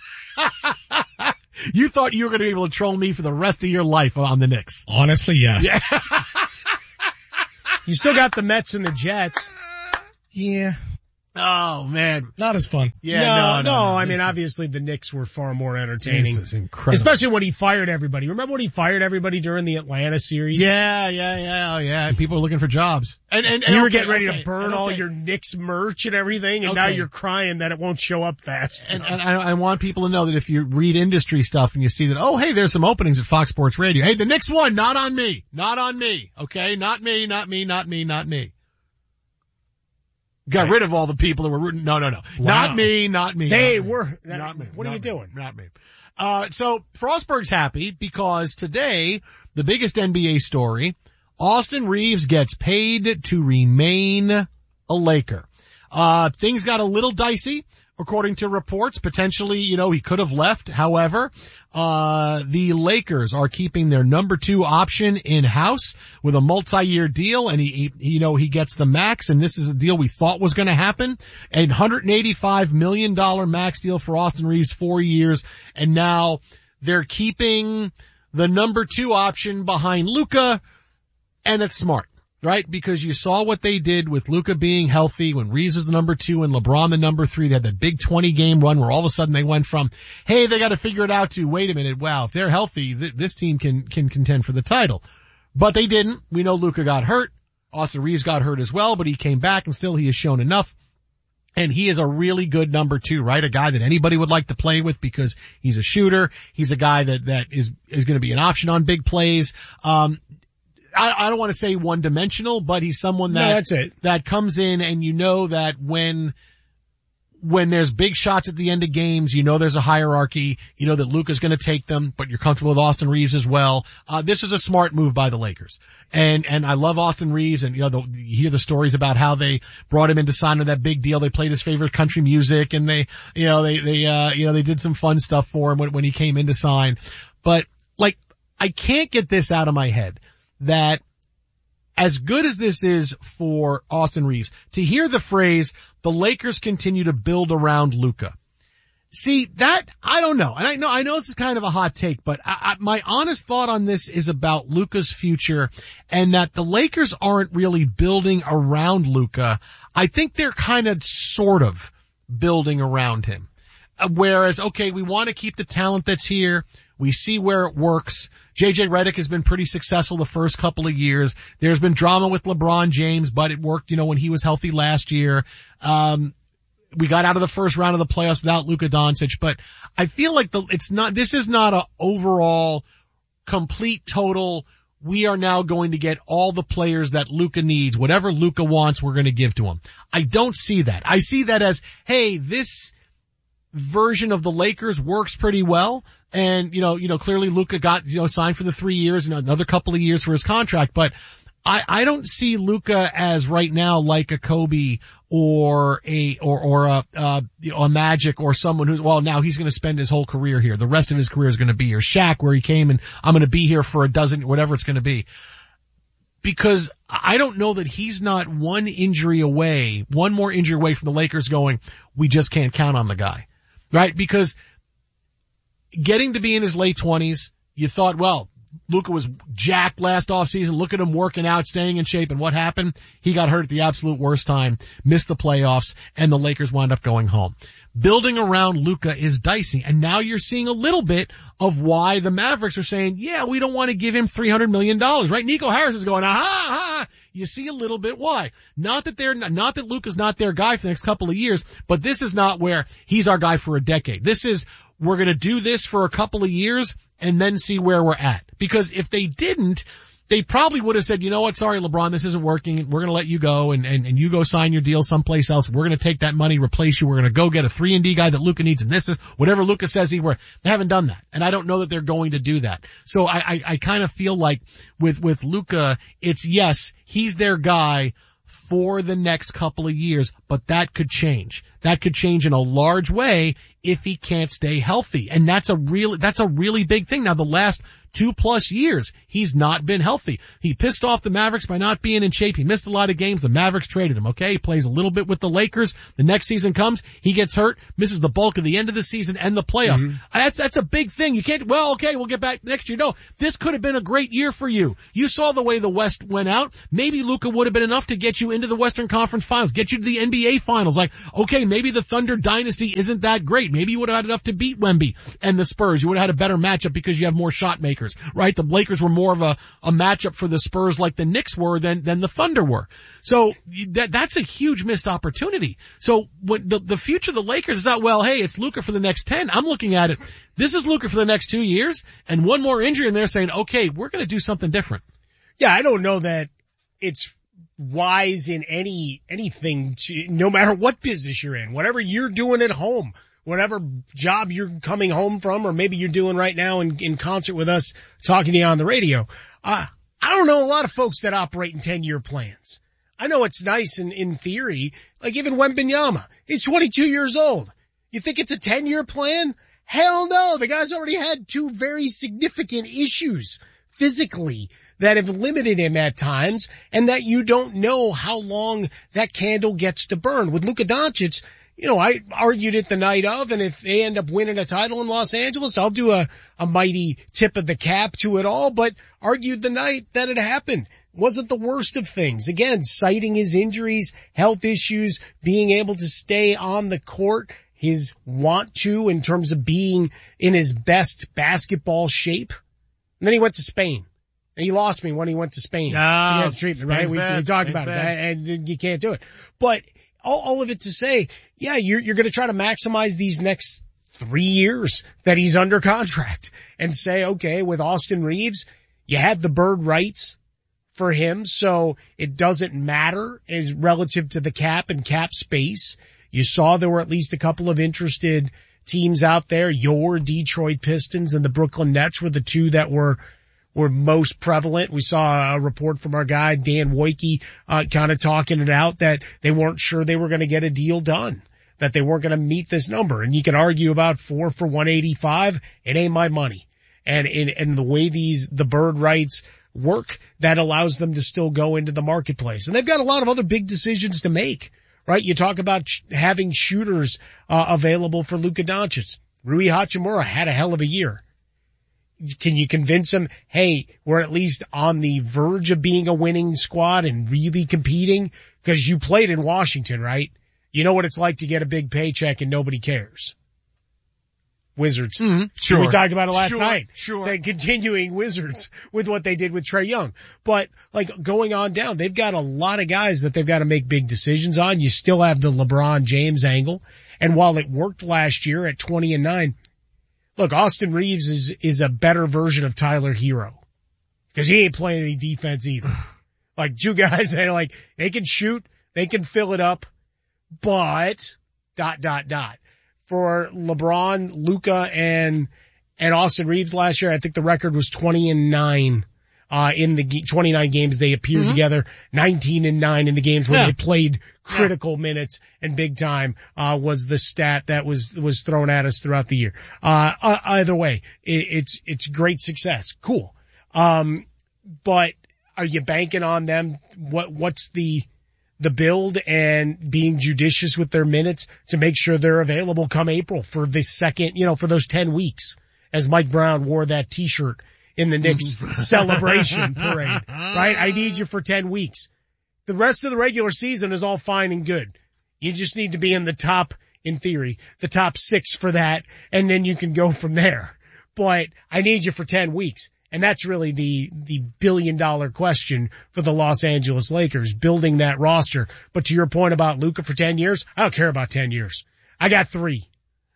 You thought you were going to be able to troll me for the rest of your life on the Knicks. Honestly, yes. Yeah. You still got the Mets and the Jets. Yeah. Oh man, not as fun. Yeah, no, no, no. no, no. I mean, obviously the Knicks were far more entertaining. This is incredible. Especially when he fired everybody. Remember when he fired everybody during the Atlanta series? Yeah, yeah, yeah, oh, yeah. People are looking for jobs. And, and, and you were okay, getting ready okay, to burn okay. all your Knicks merch and everything, and Okay. now you're crying that it won't show up fast. And, and I, I want people to know that if you read industry stuff and you see that, oh, hey, there's some openings at Fox Sports Radio. Hey, the Knicks won, not on me. Not on me. Okay? Not me, not me, not me, not me. Got Right. rid of all the people that were rooting. No, no, no. Wow. Not me, not me. They not me. were. Not me. What not are you me, doing? Not me. Uh, so Frostberg's happy because today, the biggest N B A story, Austin Reeves gets paid to remain a Laker. Uh, things got a little dicey, according to reports. Potentially, you know, he could have left. However, uh, the Lakers are keeping their number two option in-house with a multi-year deal, and he, he, you know, he gets the max, and this is a deal we thought was going to happen. A one hundred eighty-five million dollars max deal for Austin Reeves, four years, and now they're keeping the number two option behind Luka, and it's smart. Right? Because you saw what they did with Luka being healthy when Reeves was the number two and LeBron the number three. They had that big twenty game run where all of a sudden they went from, hey, they got to figure it out to, wait a minute, wow, if they're healthy, th- this team can, can contend for the title. But they didn't. We know Luka got hurt. Austin Reeves got hurt as well, but he came back and still he has shown enough. And he is a really good number two, right? A guy that anybody would like to play with because he's a shooter. He's a guy that, that is, is going to be an option on big plays. Um, I, I don't want to say one dimensional, but he's someone that, No, that's it. that comes in and you know that when, when there's big shots at the end of games, you know there's a hierarchy, you know that Luka's going to take them, but you're comfortable with Austin Reeves as well. Uh, this is a smart move by the Lakers. And, and I love Austin Reeves and, you know, the, you hear the stories about how they brought him in to sign with that big deal. They played his favorite country music and they, you know, they, they, uh, you know, they did some fun stuff for him when, when he came in to sign. But like, I can't get this out of my head. That as good as this is for Austin Reeves, to hear the phrase, the Lakers continue to build around Luka. See, that, I don't know. And I know, I know this is kind of a hot take, but I, I, my honest thought on this is about Luka's future and that the Lakers aren't really building around Luka. I think they're kind of sort of building around him. Uh, whereas, okay, we want to keep the talent that's here. We see where it works. J J Redick has been pretty successful the first couple of years. There's been drama with LeBron James, but it worked, you know, when he was healthy last year. Um, we got out of the first round of the playoffs without Luka Doncic, but I feel like the, it's not, this is not a overall complete total. We are now going to get all the players that Luka needs. Whatever Luka wants, we're going to give to him. I don't see that. I see that as, hey, this version of the Lakers works pretty well. And, you know, you know, clearly Luka got, you know, signed for the three years and another couple of years for his contract. But I, I don't see Luka as right now like a Kobe or a, or, or a, uh, you know, a Magic or someone who's, well, now he's going to spend his whole career here. The rest of his career is going to be here. Shaq, where he came and I'm going to be here for a dozen, whatever it's going to be. Because I don't know that he's not one injury away, one more injury away from the Lakers going, we just can't count on the guy. Right? Because getting to be in his late twenties, you thought, well, Luka was jacked last offseason. Look at him working out, staying in shape. And what happened? He got hurt at the absolute worst time, missed the playoffs, and the Lakers wound up going home. Building around Luka is dicey. And now you're seeing a little bit of why the Mavericks are saying, yeah, we don't want to give him three hundred million dollars, right? Nico Harris is going, aha, aha. You see a little bit why. Not that they're, not that Luka's not their guy for the next couple of years, but this is not where he's our guy for a decade. This is, we're going to do this for a couple of years and then see where we're at. Because if they didn't, they probably would have said, you know what, sorry, LeBron, this isn't working. We're going to let you go and, and, and you go sign your deal someplace else. We're going to take that money, replace you. We're going to go get a three and D guy that Luka needs, and this is whatever Luka says he were. They haven't done that. And I don't know that they're going to do that. So I, I, I kind of feel like with, with Luka, it's yes, he's their guy for the next couple of years, but that could change. That could change in a large way if he can't stay healthy. And that's a really, that's a really big thing. Now the last two plus years, he's not been healthy. He pissed off the Mavericks by not being in shape. He missed a lot of games. The Mavericks traded him, okay? He plays a little bit with the Lakers. The next season comes, he gets hurt, misses the bulk of the end of the season and the playoffs. Mm-hmm. That's, that's a big thing. You can't, well, okay, we'll get back next year. No, this could have been a great year for you. You saw the way the West went out. Maybe Luka would have been enough to get you into the Western Conference Finals, get you to the N B A Finals. Like, okay, maybe the Thunder dynasty isn't that great. Maybe you would have had enough to beat Wemby and the Spurs. You would have had a better matchup because you have more shot makers, right? The Lakers were more of a, a matchup for the Spurs like the Knicks were than, than the Thunder were. So that, that's a huge missed opportunity. So when the, the future of the Lakers is not, well, hey, it's Luka for the next ten. I'm looking at it. This is Luka for the next two years and one more injury and they're saying, okay, we're going to do something different. Yeah, I don't know that it's wise in any, anything, to, no matter what business you're in, whatever you're doing at home, whatever job you're coming home from, or maybe you're doing right now in, in concert with us talking to you on the radio. Uh, I don't know a lot of folks that operate in ten-year plans. I know it's nice in, in theory, like even Wembanyama. He's twenty-two years old. You think it's a ten-year plan? Hell no. The guy's already had two very significant issues physically that have limited him at times, and that you don't know how long that candle gets to burn. With Luka Doncic, you know, I argued it the night of, and if they end up winning a title in Los Angeles, I'll do a, a mighty tip of the cap to it all, but argued the night that it happened. Wasn't the worst of things. Again, citing his injuries, health issues, being able to stay on the court, his want to in terms of being in his best basketball shape. And then he went to Spain. And he lost me when he went to Spain. No, to get treatment, right? We, we talked Spain's about bad. it, and you can't do it. But all, all of it to say, yeah, you're, you're going to try to maximize these next three years that he's under contract and say, okay, with Austin Reeves, you had the bird rights for him, so it doesn't matter as relative to the cap and cap space. You saw there were at least a couple of interested teams out there. Your Detroit Pistons and the Brooklyn Nets were the two that were were most prevalent. We saw a report from our guy, Dan Wojcicki, uh, kind of talking it out that they weren't sure they were going to get a deal done, that they weren't going to meet this number. And you can argue about four for one eighty-five. It ain't my money. And in, and the way these, the bird rights work, that allows them to still go into the marketplace. And they've got a lot of other big decisions to make, right? You talk about sh- having shooters, uh, available for Luka Doncic. Rui Hachimura had a hell of a year. Can you convince him, hey, we're at least on the verge of being a winning squad and really competing? Because you played in Washington, right? You know what it's like to get a big paycheck and nobody cares. Wizards. Mm-hmm. Sure. We talked about it last sure, night. Sure. They're continuing Wizards with what they did with Trae Young. But like going on down, they've got a lot of guys that they've got to make big decisions on. You still have the LeBron James angle. And while it worked last year at twenty and nine, look, Austin Reeves is, is a better version of Tyler Hero. Cause he ain't playing any defense either. Like two guys that are like, they can shoot, they can fill it up, but dot, dot, dot. For LeBron, Luka, and, and Austin Reeves last year, I think the record was twenty and nine, uh, in the twenty-nine games they appeared mm-hmm. together, nineteen and nine in the games where yeah. they played critical yeah. minutes and big time, uh, was the stat that was, was thrown at us throughout the year. Uh, uh either way, it, it's, it's great success. Cool. Um, but are you banking on them? What, what's the, the build and being judicious with their minutes to make sure they're available come April for the second, you know, for those ten weeks as Mike Brown wore that t-shirt in the Knicks celebration parade, right? I need you for ten weeks. The rest of the regular season is all fine and good. You just need to be in the top, in theory, the top six for that, and then you can go from there. But I need you for ten weeks. And that's really the, the billion dollar question for the Los Angeles Lakers, building that roster. But to your point about Luka for ten years, I don't care about ten years. I got three.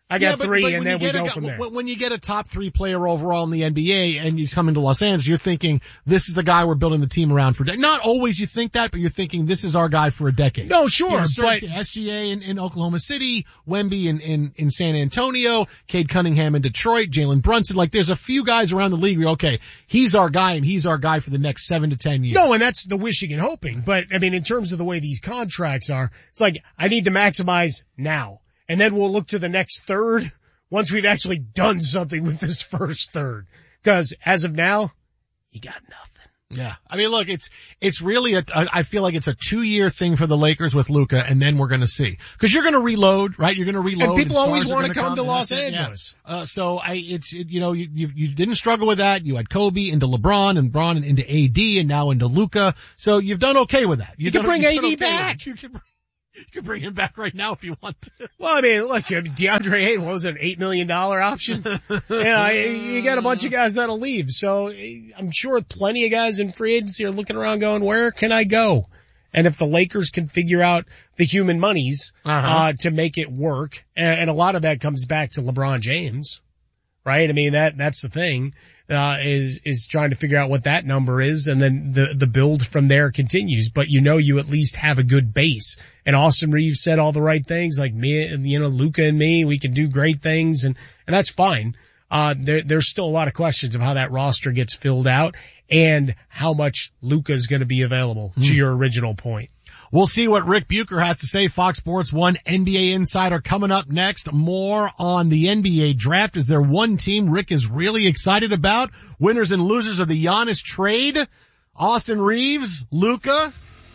I got yeah, but, three, but and then we go a, from there. When you get a top three player overall in the N B A and you come into Los Angeles, you're thinking, this is the guy we're building the team around for. De-. Not always you think that, but you're thinking, this is our guy for a decade. No, sure, you know, but S G A in, in Oklahoma City, Wemby in, in, in San Antonio, Cade Cunningham in Detroit, Jalen Brunson. Like, there's a few guys around the league where, okay, he's our guy and he's our guy for the next seven to ten years. No, and that's the wishing and hoping. But, I mean, in terms of the way these contracts are, it's like, I need to maximize now. And then we'll look to the next third once we've actually done something with this first third. Because as of now, you got nothing. Yeah. I mean, look, it's, it's really a, I feel like it's a two year thing for the Lakers with Luka, and then we're gonna see. Cause you're gonna reload, right? You're gonna reload. And people and always want to come, come to Los Angeles. Yeah. Uh, so I, it's, it, you know, you, you, you didn't struggle with that. You had Kobe into LeBron and Bron and into A D and now into Luka. So you've done okay with that. You You've can done, bring A D okay back. You can, you can bring him back right now if you want to. Well, I mean, look, DeAndre Ayton was an eight million dollars option. you know, you got a bunch of guys that'll leave. So I'm sure plenty of guys in free agency are looking around going, where can I go? And if the Lakers can figure out the human monies, uh-huh. uh, to make it work, and, and a lot of that comes back to LeBron James, right? I mean, that, that's the thing. Uh, is, is trying to figure out what that number is, and then the, the build from there continues. But you know, you at least have a good base. And Austin Reeves said all the right things, like me, you know, Luka and me, we can do great things, and, and that's fine. Uh, there, there's still a lot of questions of how that roster gets filled out and how much Luka is going to be available, mm. to your original point. We'll see what Rick Bucher has to say. Fox Sports one N B A Insider coming up next. More on the N B A draft. Is there one team Rick is really excited about? Winners and losers of the Giannis trade. Austin Reeves, Luka.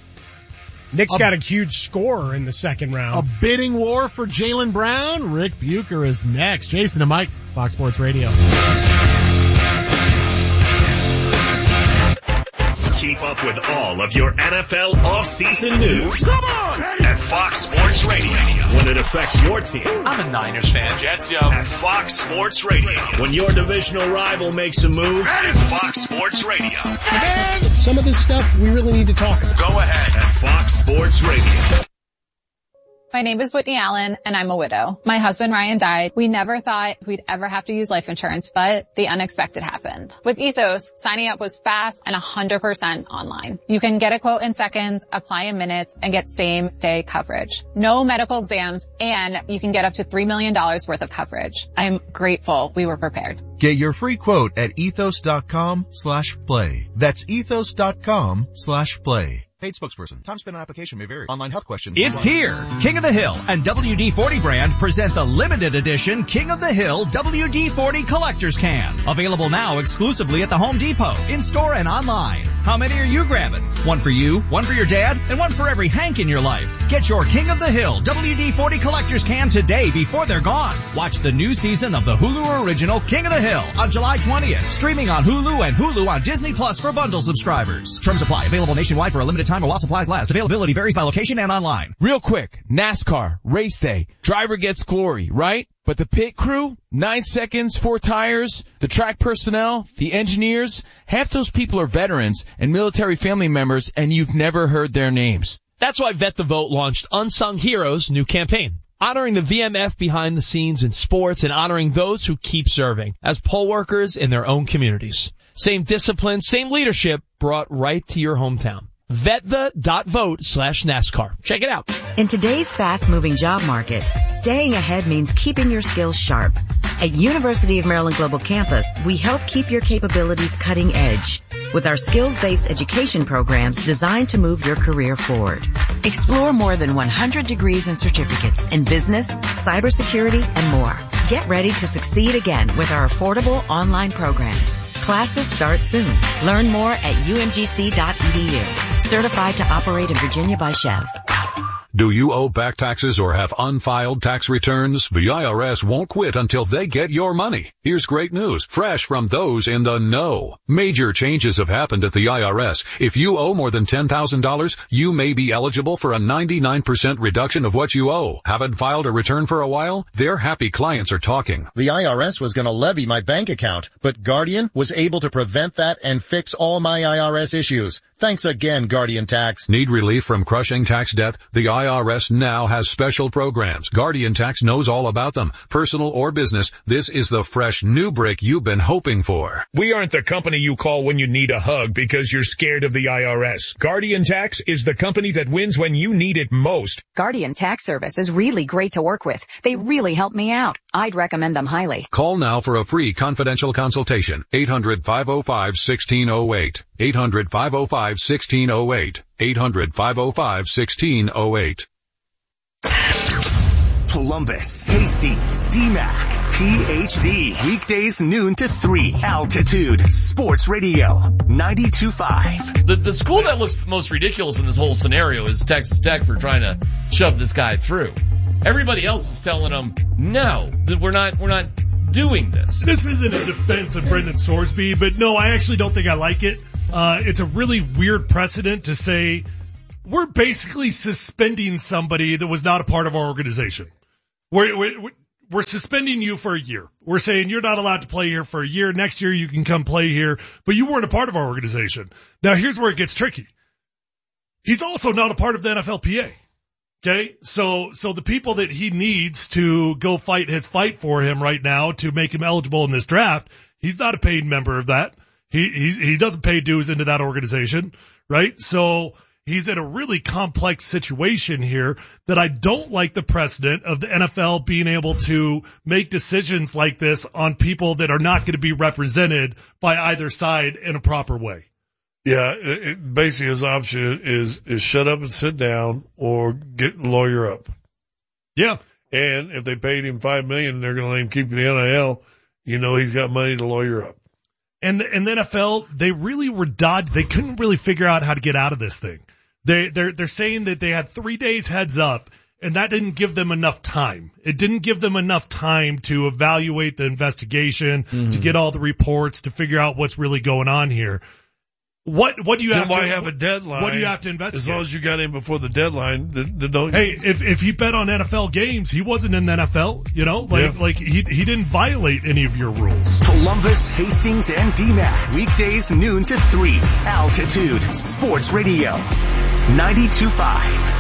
Nick's a, got a huge scorer in the second round. A bidding war for Jaylen Brown. Rick Bucher is next. Jason and Mike, Fox Sports Radio. Keep up with all of your N F L off-season news. Come on! At Fox Sports Radio. When it affects your team. I'm a Niners fan. Jets, yo. At Fox Sports Radio. When your divisional rival makes a move. At Fox Sports Radio. And some of this stuff we really need to talk about. Go ahead. At Fox Sports Radio. My name is Whitney Allen, and I'm a widow. My husband Ryan died. We never thought we'd ever have to use life insurance, but the unexpected happened. With Ethos, signing up was fast and one hundred percent online. You can get a quote in seconds, apply in minutes, and get same-day coverage. No medical exams, and you can get up to three million dollars worth of coverage. I'm grateful we were prepared. Get your free quote at ethos.com slash play. That's ethos.com slash play. Paid spokesperson. Time spent on application may vary. Online health questions. It's here. King of the Hill and W D forty brand present the limited edition King of the Hill W D forty Collector's Can. Available now exclusively at the Home Depot, in-store and online. How many are you grabbing? One for you, one for your dad, and one for every Hank in your life. Get your King of the Hill W D forty Collector's Can today before they're gone. Watch the new season of the Hulu original King of the Hill on July twentieth. Streaming on Hulu and Hulu on Disney Plus for bundle subscribers. Terms apply. Available nationwide for a limited time while supplies last. Availability varies by location and online. Real quick, NASCAR, race day. Driver gets glory, right? But the pit crew, nine seconds, four tires, the track personnel, the engineers, half those people are veterans and military family members, and you've never heard their names. That's why Vet the Vote launched Unsung Heroes' new campaign, honoring the V M F behind the scenes in sports and honoring those who keep serving as poll workers in their own communities. Same discipline, same leadership brought right to your hometown. Vetthe.vote slash NASCAR. Check it out. In today's fast-moving job market, staying ahead means keeping your skills sharp. At University of Maryland Global Campus, we help keep your capabilities cutting edge with our skills-based education programs designed to move your career forward. Explore more than one hundred degrees and certificates in business, cybersecurity, and more. Get ready to succeed again with our affordable online programs. Classes start soon. Learn more at U M G C dot E D U. Certified to operate in Virginia by Chev. Do you owe back taxes or have unfiled tax returns? The I R S won't quit until they get your money. Here's great news, fresh from those in the know. Major changes have happened at the I R S. If you owe more than ten thousand dollars, you may be eligible for a ninety-nine percent reduction of what you owe. Haven't filed a return for a while? Their happy clients are talking. The I R S was going to levy my bank account, but Guardian was able to prevent that and fix all my I R S issues. Thanks again, Guardian Tax. Need relief from crushing tax debt? The I R S now has special programs. Guardian Tax knows all about them. Personal or business, this is the fresh new break you've been hoping for. We aren't the company you call when you need a hug because you're scared of the I R S. Guardian Tax is the company that wins when you need it most. Guardian Tax Service is really great to work with. They really help me out. I'd recommend them highly. Call now for a free confidential consultation. eight hundred, five oh five, one six oh eight. eight hundred, five oh five, one six oh eight. eight hundred, five oh five, one six oh eight. Columbus, Hastings, D MAC, P H D. Weekdays noon to three. Altitude Sports Radio ninety-two point five. The, the school that looks the most ridiculous in this whole scenario is Texas Tech for trying to shove this guy through. Everybody else is telling them, no, that we're not, we're not doing this. This isn't a defense of Brendan Sorsby, but no, I actually don't think I like it. Uh, it's a really weird precedent to say we're basically suspending somebody that was not a part of our organization. We're, we're, we're suspending you for a year. We're saying you're not allowed to play here for a year. Next year you can come play here, but you weren't a part of our organization. Now here's where it gets tricky. He's also not a part of the N F L P A. Okay, so so the people that he needs to go fight his fight for him right now to make him eligible in this draft, he's not a paid member of that. He he he doesn't pay dues into that organization, right? So he's in a really complex situation here that I don't like the precedent of the N F L being able to make decisions like this on people that are not going to be represented by either side in a proper way. Yeah, it, it, basically his option is, is shut up and sit down or get lawyer up. Yeah. And if they paid him five million dollars and they're going to let him keep the N I L, you know he's got money to lawyer up. And, and the N F L, they really were dodged. They couldn't really figure out how to get out of this thing. They, they're, they're saying that they had three days heads up and that didn't give them enough time. It didn't give them enough time to evaluate the investigation, mm-hmm. to get all the reports, to figure out what's really going on here. What what do you then have why to have a deadline? What do you have to investigate? As long as you got in before the deadline, then, then don't. Hey, if if he bet on N F L games, he wasn't in the N F L. You know, like yeah. like he he didn't violate any of your rules. Columbus, Hastings, and D MAC weekdays noon to three. Altitude Sports Radio ninety-two point five.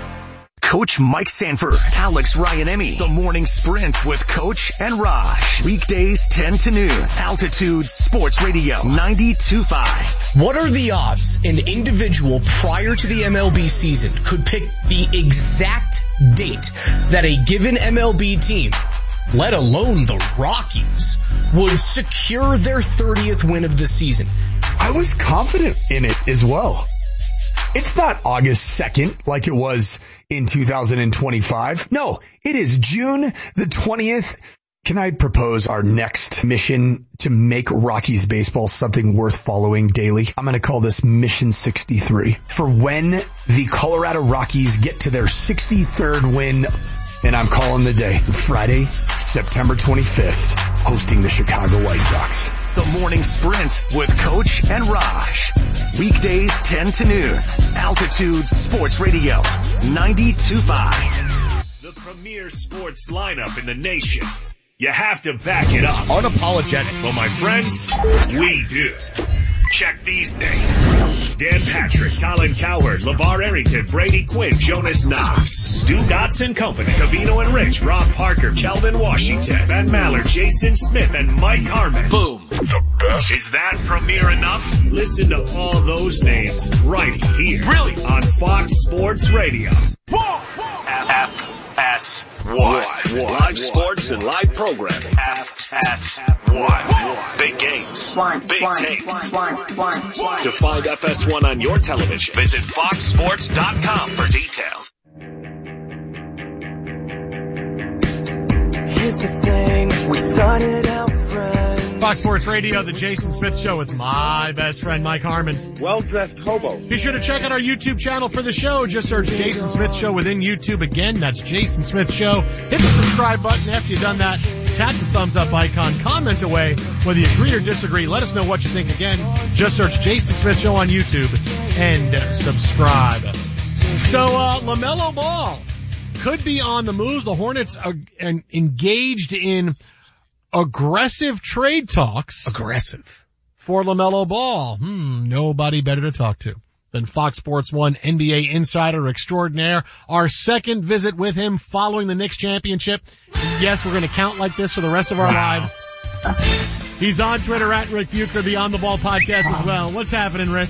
Coach Mike Sanford, Alex Ryan-Emmy, The Morning Sprint with Coach and Raj. Weekdays ten to noon. Altitude Sports Radio ninety-two point five. What are the odds an individual prior to the M L B season could pick the exact date that a given M L B team, let alone the Rockies, would secure their thirtieth win of the season? I was confident in it as well. It's not August second like it was in two thousand twenty-five. No, it is June the twentieth. Can I propose our next mission to make Rockies baseball something worth following daily? I'm going to call this Mission sixty-three. For when the Colorado Rockies get to their sixty-third win, and I'm calling the day Friday, September twenty-fifth, hosting the Chicago White Sox. The Morning Sprint with Coach and Raj. Weekdays ten to noon. Altitude Sports Radio ninety-two point five. The premier sports lineup in the nation. You have to back it up. Unapologetic. Well, my friends, we do. Check these names. Dan Patrick, Colin Cowherd, LeVar Arrington, Brady Quinn, Jonas Knox, Stu Dotson Company, Cavino and Rich, Rob Parker, Kelvin Washington, Ben Maller, Jason Smith, and Mike Harmon. Boom. The best. Is that premier enough? Listen to all those names right here. Really? On Fox Sports Radio. F S one. Live sports and live programming. F S one. Big games. Big takes. To find F S one on your television, visit fox sports dot com for details. Here's the thing, we started out friends. Fox Sports Radio, the Jason Smith Show with my best friend Mike Harmon. Well-dressed hobo. Be sure to check out our YouTube channel for the show. Just search Jason Smith Show within YouTube. Again, that's Jason Smith Show. Hit the subscribe button after you've done that. Tap the thumbs up icon. Comment away whether you agree or disagree. Let us know what you think. Again, just search Jason Smith Show on YouTube and uh, subscribe. So, uh, LaMelo Ball could be on the moves. The Hornets are engaged in aggressive trade talks. Aggressive. For LaMelo Ball. Hmm, nobody better to talk to. then Fox Sports one N B A insider extraordinaire. Our second visit with him following the Knicks championship. And yes, we're going to count like this for the rest of our wow. lives. He's on Twitter at Rick Bucher, the On the Ball podcast as well. What's happening, Rick?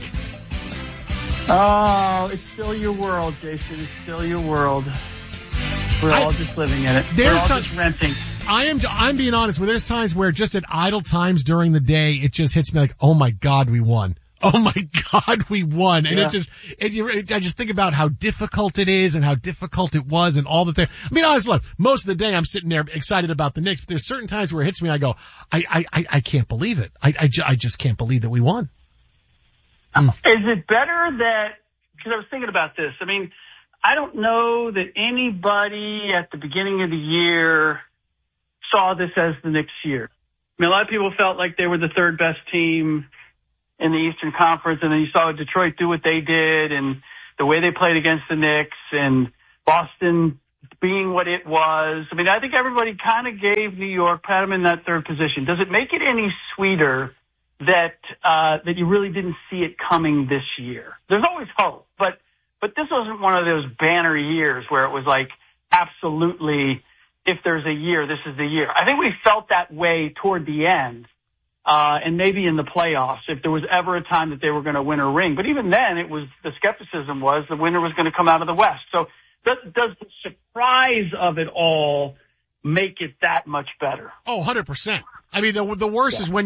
Oh, it's still your world, Jason. It's still your world. We're I, all just living in it. We're all just renting. I am, I'm being honest, where there's times where just at idle times during the day, it just hits me like, oh my God, we won. Oh my God, we won. And yeah. it just, it, it, I just think about how difficult it is and how difficult it was and all the things. I mean, honestly, look, most of the day I'm sitting there excited about the Knicks, but there's certain times where it hits me, I go, I, I, I, I can't believe it. I, I, I just can't believe that we won. Mm. Is it better that, because I was thinking about this, I mean, I don't know that anybody at the beginning of the year saw this as the Knicks year. I mean, a lot of people felt like they were the third best team in the Eastern Conference, and then you saw Detroit do what they did and the way they played against the Knicks and Boston being what it was. I mean, I think everybody kind of gave New York, pat them in that third position. Does it make it any sweeter that, uh, that you really didn't see it coming this year? There's always hope, but, but this wasn't one of those banner years where it was like, absolutely, if there's a year, this is the year. I think we felt that way toward the end. Uh, and maybe in the playoffs, if there was ever a time that they were going to win a ring. But even then, it was, the skepticism was the winner was going to come out of the West. So does, does the surprise of it all make it that much better? Oh, one hundred percent. I mean, the, the worst yeah. is when